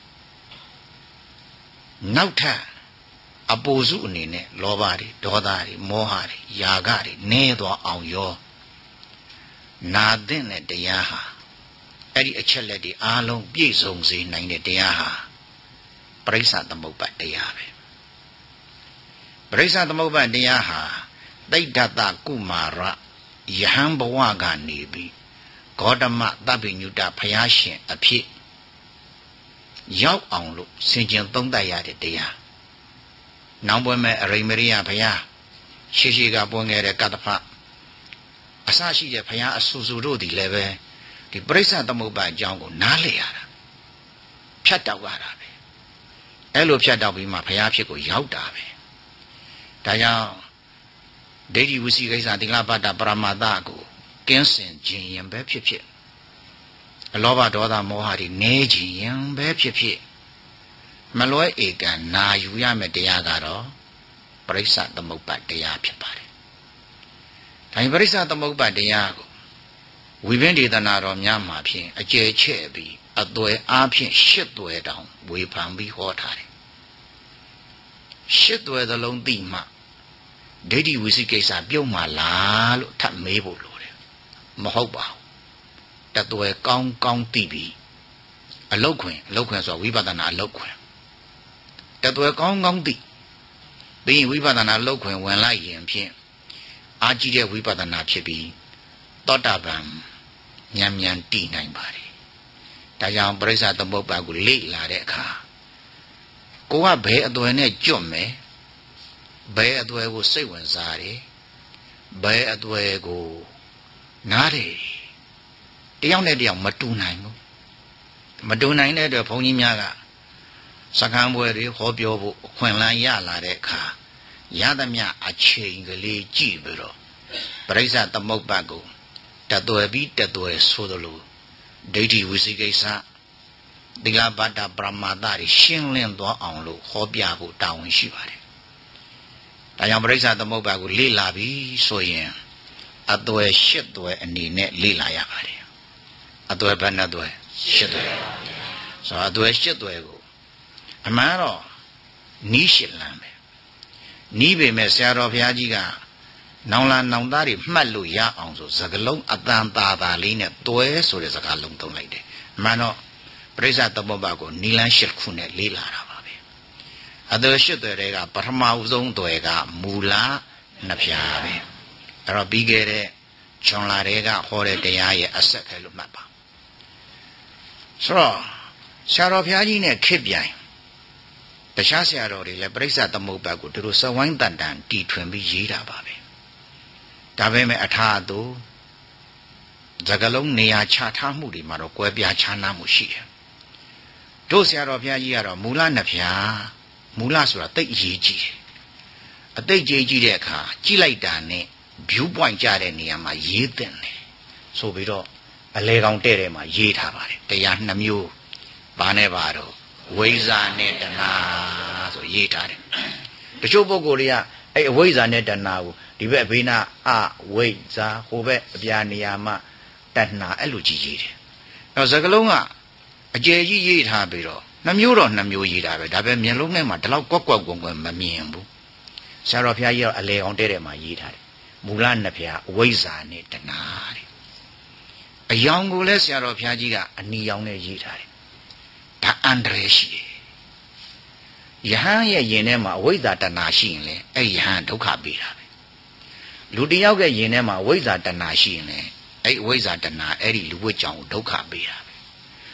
နောက်ထပ်အပူစုအနေနဲ့လောဘတွေဒေါသတွေမောဟတွေယာဂတွေနည်းသွားအောင်ရောနာသင့်တဲ့တရားဟာအဲ့ဒီအချက်လက်တွေအားလုံးပြည့်စုံစေနိုင်တဲ့တရားဟာပရိစ္ဆသမုပ္ပါတရားပဲပရိစ္ဆသမုပ္ပါတရားဟာတိဋ္ဌတကုမာရယဟန်ဘဝကနေပြီးဂေါတမသဗ္ဗညုတဘုရားရှင်အဖြစ်ရောက်အောင်လို့ဆင်ခြင်သုံးသပ်ရတဲ့တရားနောင်ပွဲမဲ့အရိမရိယဘုရားရှိရှိကပွင့်ခဲ့တဲ့ကတ္တဖအစရှိတဲ့ဘုရားအဆူဆူတို့ဒီလည်းပဲဒီပရိစ္ဆသမုပ္ပါအကြောင်းကိုနားလည်ရတာဖြတ်တောက်ရတာပဲအဲ့လိုဖြတ်တောက်ပြီးမှဘုရားဖြစ်ကိုရောက်တာပဲဒါကြောင့်ဒိဋ္ဌိဝိသိကိစ္စသီလပတ္တပရမတ္တကိုကင်းစင်ခြင်းရင်ပဲဖြစ်ဖြစ်အလောဘဒေါသမောဟတွေနည်းခြင်းရင်ပဲဖြစ်ဖြစ်မလွဲဧကံနာယူရမယ့်တရားကတော့ပရိစ္ဆသမုပ္ပါတရားဖြစ်ပါတယ်ဒါပရိစ္ဆသမုပ္ပါတရားကိုဝိပင်းဒေသနာတော်များမှာဖြင့်အကျယ်ချဲ့ပြီးအသွယ်အားဖြင့်ရှစ်သွယ်တောင်ဝေဖန်ပြီးဟောထားတယ်ရှစ်သွယ်သလုံးသိမှဒိဋ္ဌိဝိသိကိစ္စပြုတ်မှလားလို့ထပ်မေးဖို့လိုတယ်မဟုတ်ပါဘူးတသွယ်ကောင်းကောင်းသိပြီးအလုတ်ခွင်အလုတ်ခွင်ဆိုဝိပဿနာအလုတ်ခွင်တသွယ်ကောင်းကောင်းသိပြီးရင်ဝိပဿနာအလုတ်ခွင်ဝင်လိုက်ရင်ဖြင့်အာကြည့်တဲ့ဝိပဿနာဖြစ်ပြီးသောတာပန်ဉာဏ်ဉာဏ်တည်နိုင်ပါတယ်ဒါကြောင့်ပရိစ္ဆသမုပ္ပါကိုလေ့လာတဲ့အခါကိုကဘယ်အသွယ်နဲ့ကြွမယ်ဘယ်အသွယ်ကိုစိတ်ဝင်စားတယ်ဘယ်အသွယ်ကိုနားတယ်တယောက်နဲ့တယောက်မတူနိုင်ဘူးမတူနိုင်တဲ့အတွက်ဘုန်းကြီးများကစကံပွဲတွေဟောပြောဖို့အခွင့်အလမ်းရလာတဲ့အခါရသမျှအချိန်ကလေးကြည့်ပြီးတော့ပရိစ္ဆသမုပ္ပါကိုတသွယ်ပြီးတသွယ်ဆိုသလိုဒိဋ္ဌိဝိသိကိစ္စသီလပတ္တပရမတ္တတွေရှင်းလင်းသွားအောင်လို့ဟောပြဖို့တာဝန်ရှိပါတယ်ဒါကြောင့်ပရိစ္ဆသမုပ္ပါကိုလေ့လာပြီးဆိုရင်အသွယ်ရှစ်သွယ်အနေနဲ့လေ့လာရပါတယ်အသွယ်ဘယ်နှသွယ်ရှစ်သွယ်ဆိုတော့အသွယ်ရှစ်သွယ်ကိုအမှန်တော့နီးရှစ်လမ်းပဲနီးပေမဲ့ဆရာတော်ဘုရားကြီးကနောင်လာနောင်သားတွေမှတ်လို့ရအောင်ဆိုစကလုံးအတန်တာတာလေးနဲ့တွဲဆိုတဲ့စကားလုံးသုံးလိုက်တယ်အမှန်တော့ပရိစ္ဆသမုပ္ပါကိုနီလန်းရှစ်ခုနဲ့လေ့လာတာပါပဲအသွယ်ရှစ်သွယ်တွေကပထမဦးဆုံးသွယ်ကမူလနှစ်ဖြာပဲအဲ့တော့ပြီးခဲ့တဲ့ဂျွန်လာတွေကဟောတဲ့တရားရဲ့အဆက်ခဲလို့မှတ်ပါဆိုတော့ဆရာတော်ဘုရားကြီးနဲ့ခေတ်ပြိုင်တခြားဆရာတော်တွေလည်းပရိစ္ဆသမုပ္ပါကိုသူတို့စဝိုင်းတန်တန်တီထွင်ပြီးရေးတာပါပဲဒါပေမဲ့အထာအတူသကလုံးနေရာချထားမှုတွေမှာတော့ကွဲပြားခြားနားမှုရှိတယ်တို့ဆရာတော်ဘုရားကြီးကတော့မူလနှစ်ဖြာမူလဆိုတာတိတ်အရေးကြီးတယ်အတိတ်ကြီးကြီးတဲ့အခါကြည့်လိုက်တာနဲ့ view point ကြတဲ့နေရာမှာရေးတင်တယ်ဆိုပြီးတော့အလေကောင်တဲ့ထဲမှာရေးထားပါတယ်တရားနှစ်မျိုးဘာနဲ့ပါတော့ဝိဇ္ဇာနဲ့တဏှာဆိုရေးထားတယ်တချို့ပုဂ္ဂိုလ်တွေကအဲ့အဝိဇ္ဇာနဲ့တဏှာကိုဒီဘက်ဘေးနာအဝိဇ္ဇာဟိုဘက်အပြာနေရာမှာတဏှာအဲ့လိုကြည့်ရေးတယ်အဲ့စကလုံးကအကျယ်ကြီးရေးထားပြီးတော့နှမျိုးတော့နှမျိုးရေးတာပဲဒါပဲမျက်လုံးထဲမှာဒီလောက်ကွက်ကွက်ကွန်ကွန်မမြင်ဘူးဆရာတော်ဘုရားကြီးကအလေကောင်တဲ့ထဲမှာရေးထားတယ်မူလနှစ်ဖြာအဝိဇ္ဇာနဲ့တဏှာတဲ့အယောင်ကိုလည်းဆရာတော်ဘုရားကြီးကအနီရောင်နဲ့ရေးထားတယ်ဒါအန္တရာယ်ရှိတယ်ယဟန်ရဲ့ယင်ထဲမှာအဝိဇ္ဇာတဏှာရှိရင်လေအဲ့ယဟန်ဒုက္ခပေးတာပဲလူတယောက်ရဲ့ယင်ထဲမှာအဝိဇ္ဇာတဏှာရှိရင်လေအဲ့အဝိဇ္ဇာတဏှာအဲ့ဒီလူဝတ်ကြောင့်ဒုက္ခပေးတာပဲ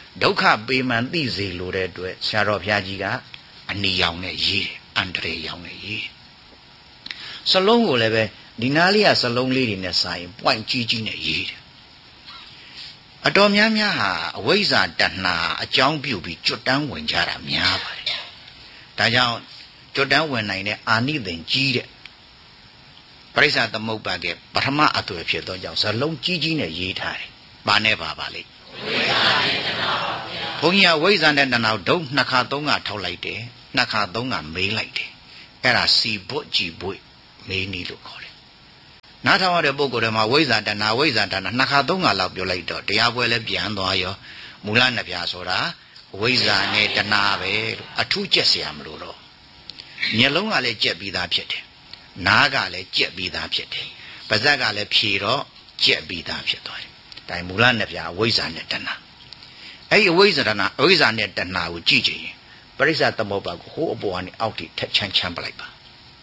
ဒုက္ခပေမှန်သိစေလိုတဲ့အတွက်ဆရာတော်ဘုရားကြီးကအနီရောင်နဲ့ရေးတယ်အန္တရာယ်ရောင်နဲ့ရေးစလုံးကိုလည်းပဲဒီနားလေးကစလုံးလေးတွေနဲ့စာရင် point ကြီးကြီးနဲ့ရေးတယ်အတော်များများဟာအဝိဇ္ဇာတဏှာအကြောင်းပြုပြီးကျွတ်တန်းဝင်ကြတာများပါတယ်ဒါကြောင့်ကျွတ်တန်းဝင်နိုင်တဲ့အာနိသင်ကြီးတဲ့ပရိစ္ဆာသမုပ္ပါကပထမအသွယ်ဖြစ်သောကြောင့်ဇလုံးကြီးကြီးနဲ့ရေးထားတယ်။ဘာနဲ့ပါပါလိမ့်။ဝိဇ္ဇာနဲ့တဏှာပါဗျာ။ဘုန်းကြီးကဝိဇ္ဇာနဲ့တဏှာဒုံနှစ်ခါသုံးခါထောက်လိုက်တယ်။နှစ်ခါသုံးခါမေးလိုက်တယ်။အဲ့ဒါစီဘွတ်ကြည်ဘွတ်မေးနီးလို့ခေါ်တယ်။နားထောင်ရတဲ့ပုဂ္ဂိုလ်တွေမှာဝိဇ္ဇာတဏှာဝိဇ္ဇာတဏှာနှစ်ခါသုံးခါလောက်ပြောလိုက်တော့တရားပွဲလည်းပြန်သွားရောမူလနှစ်ပြားဆိုတာဝိဇ္ဇာနဲ့တဏှာပဲလို့အထူးကြက်เสียမလို့တော့မျက်လုံးကလည်းကြက်ပြီးသားဖြစ်တယ်။နားကလည်းကြက်ပြီးသားဖြစ်တယ်။ပါးစပ်ကလည်းဖြေတော့ကြက်ပြီးသားဖြစ်သွားတယ်။ဒါမူလနှစ်ပြားအဝိဇ္ဇာနဲ့တဏှာအဲ့ဒီအဝိဇ္ဇာတဏှာအဝိဇ္ဇာနဲ့တဏှာကိုကြည့်ကြရင်ပရိစ္ဆာသမုပ္ပါကိုဟိုးအပေါ်ကနေအောက်ထိထက်ချမ်းချမ်းပလိုက်ပါ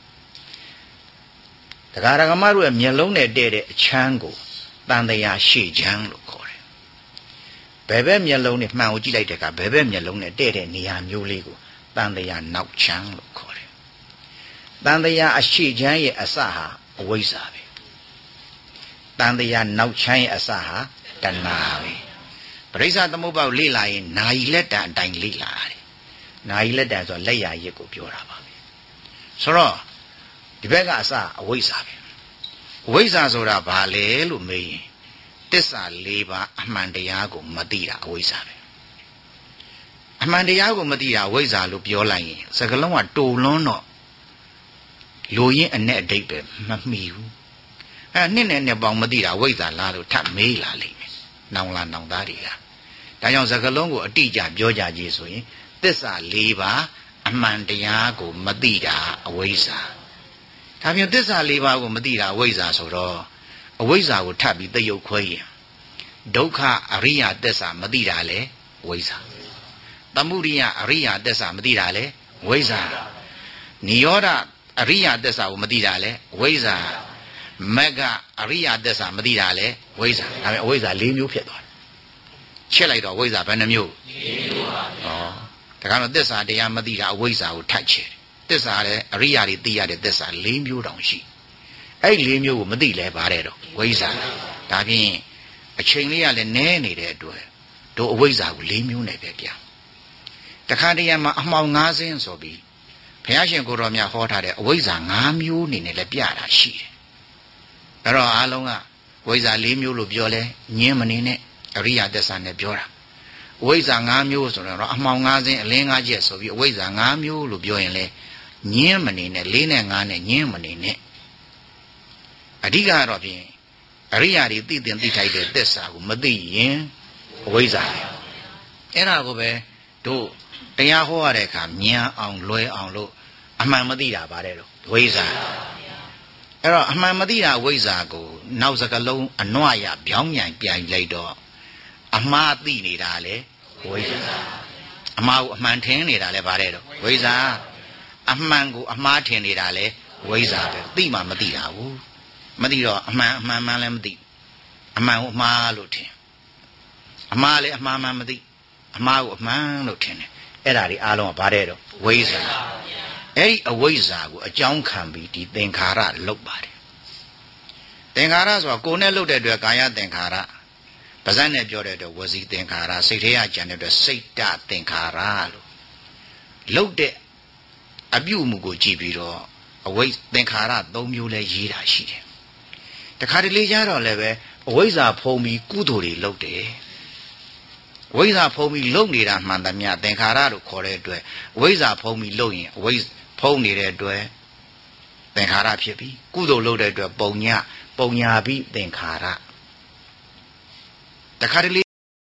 တရားဓမ္မတို့ရဲ့မျက်လုံးနဲ့တဲ့တဲ့အချမ်းကိုတန်တရားရှေ့ချမ်းလို့ခေါ်တယ်။ဘယ်ဘက်မျက်လုံးနဲ့မှန်ကိုကြည့်လိုက်တဲ့အခါဘယ်ဘက်မျက်လုံးနဲ့တဲ့တဲ့နေရာမျိုးလေးကိုတန်တရားနောက်ချမ်းလို့ခေါ်တယ်။တန်တရားအရှေ့ချမ်းရဲ့အစဟာအဝိဇ္ဇာပဲ။တန်တရားနောက်ချမ်းရဲ့အစဟာတဏှာပဲ။ပရိစ္ဆာသမုပ္ပါကိုလေ့လာရင်နာယီလက်တံအတိုင်းလေ့လာရတယ်။နာယီလက်တံဆိုလက်ရရစ်ကိုပြောတာပါပဲ။ဆိုတော့ဒီဘက်ကအစအဝိဇ္ဇာပဲအဝိဇ္ဇာဆိုတာဘာလဲလို့မေးရင်သစ္စာ၄ပါးအမှန်တရားကိုမသိတာအဝိဇ္ဇာပဲအမှန်တရားကိုမသိတာအဝိဇ္ဇာလို့ပြောလိုက်ရင်စကားလုံးကတူလွန်းတော့လူရင်းအနဲ့အဓိပ္ပာယ်မမှီဘူးအဲနှစ်နဲ့နှစ်ပေါင်းမသိတာအဝိဇ္ဇာလားလို့ထပ်မေးလာလိမ့်မယ်နောင်လာနောင်သားတွေကဒါကြောင့်စကားလုံးကိုအတိအကျပြောကြကြည့်ဆိုရင်သစ္စာ၄ပါးအမှန်တရားကိုမသိတာအဝိဇ္ဇာဒါပြန်သစ္စာ၄ပါးကိုမသိတာအဝိဇ္ဇာဆိုတော့အဝိဇ္ဇာကိုထပ်ပြီးတယုတ်ခွဲရင်ဒုက္ခအရိယသစ္စာမသိတာလေဝိဇ္ဇာသမုဒိယအရိယသစ္စာမသိတာလေဝိဇ္ဇာနိရောဓအရိယသစ္စာကိုမသိတာလေဝိဇ္ဇာမဂ္ဂအရိယသစ္စာမသိတာလေဝိဇ္ဇာဒါပြန်အဝိဇ္ဇာ၄မျိုးဖြစ်သွားတယ်ချက်လိုက်တော့ဝိဇ္ဇာဘယ်နှမျိုး၄မျိုးပါဗျာဩဒါကတော့သစ္စာတရားမသိတာအဝိဇ္ဇာကိုထပ်ချေတယ်သစ္စာလည်းအရိယာတွေသိရတဲ့သစ္စာ၄မျိုးတောင်ရှိအဲ့၄မျိုးကိုမသိလဲပါတယ်တော့ဝိဇ္ဇာဒါဖြင့်အချိန်လေးကလည်းနည်းနေတဲ့အတွက်တို့အဝိဇ္ဇာကို၄မျိုးနဲ့ပဲပြတခါတည်းမှာအမှောင်၅ဆင်းဆိုပြီးဘုရားရှင်ကိုယ်တော်မြတ်ဟောထားတဲ့အဝိဇ္ဇာ၅မျိုးအနေနဲ့လည်းပြတာရှိတယ်အဲ့တော့အားလုံးကဝိဇ္ဇာ၄မျိုးလို့ပြောလဲညင်းမနေနဲ့အရိယာသစ္စာနဲ့ပြောတာအဝိဇ္ဇာ၅မျိုးဆိုတော့အမှောင်၅ဆင်းအလင်း၅ချက်ဆိုပြီးအဝိဇ္ဇာ၅မျိုးလို့ပြောရင်လေညင်းမနေနဲ့လေးနဲ့ငါးနဲ့ညင်းမနေနဲ့အဓိကကတော့ဖြင့်အရိယာတွေသိတင်သိထိုက်တဲ့သစ္စာကိုမသိရင်အဝိဇ္ဇာပဲအဲ့ဒါကိုပဲတို့တရားဟောရတဲ့အခါမြန်အောင်လွယ်အောင်လို့အမှန်မသိတာပါတယ်တော့ဝိဇ္ဇာအဲ့တော့အမှန်မသိတာဝိဇ္ဇာကိုနောက်စကလုံးအနွားရပြောင်းပြန်ပြန်လိုက်တော့အမှားသိနေတာလေဝိဇ္ဇာအမှားကိုအမှန်ထင်နေတာလေပါတယ်တော့ဝိဇ္ဇာအမှန်ကိုအမှားထင်နေတာလေဝိဇ္ဇာပဲသိမှမသိတာဘူးမသိတော့အမှန်အမှန်မှန်လည်းမသိအမှန်ကိုအမှားလို့ထင်အမှားလည်းအမှားမှန်မသိအမှားကိုအမှန်လို့ထင်တယ်အဲ့ဒါတွေအားလုံးကဘာတဲ့တော့ဝိဇ္ဇာအဲ့ဒီအဝိဇ္ဇာကိုအကြောင်းခံပြီးဒီသင်္ခါရလောက်ပါတယ်သင်္ခါရဆိုတာကိုယ်နဲ့လုပ်တဲ့အတွက်ကာယသင်္ခါရပါးစပ်နဲ့ပြောတဲ့အတွက်ဝစီသင်္ခါရစိတ်ထဲကကြံတဲ့အတွက်စိတ်တသင်္ခါရလို့လုပ်တဲ့အပြုအမူကိုကြည့်ပြီးတော့အဝိဇ္ဇသင်္ခါရ၃မျိုးလဲရေးတာရှိတယ်တခါတလေကျတော့လည်းပဲအဝိဇ္ဇာဖုံးပြီးကုသိုလ်တွေလုပ်တယ်ဝိဇ္ဇာဖုံးပြီးလုပ်နေတာမှန်သမျှသင်္ခါရလို့ခေါ်တဲ့အတွက်ဝိဇ္ဇာဖုံးပြီးလုပ်ရင်အဝိဇ္ဇဖုံးနေတဲ့အတွက်သင်္ခါရဖြစ်ပြီးကုသိုလ်လုပ်တဲ့အတွက်ပုံညပုံညာပြီးသင်္ခါရတခါတလေ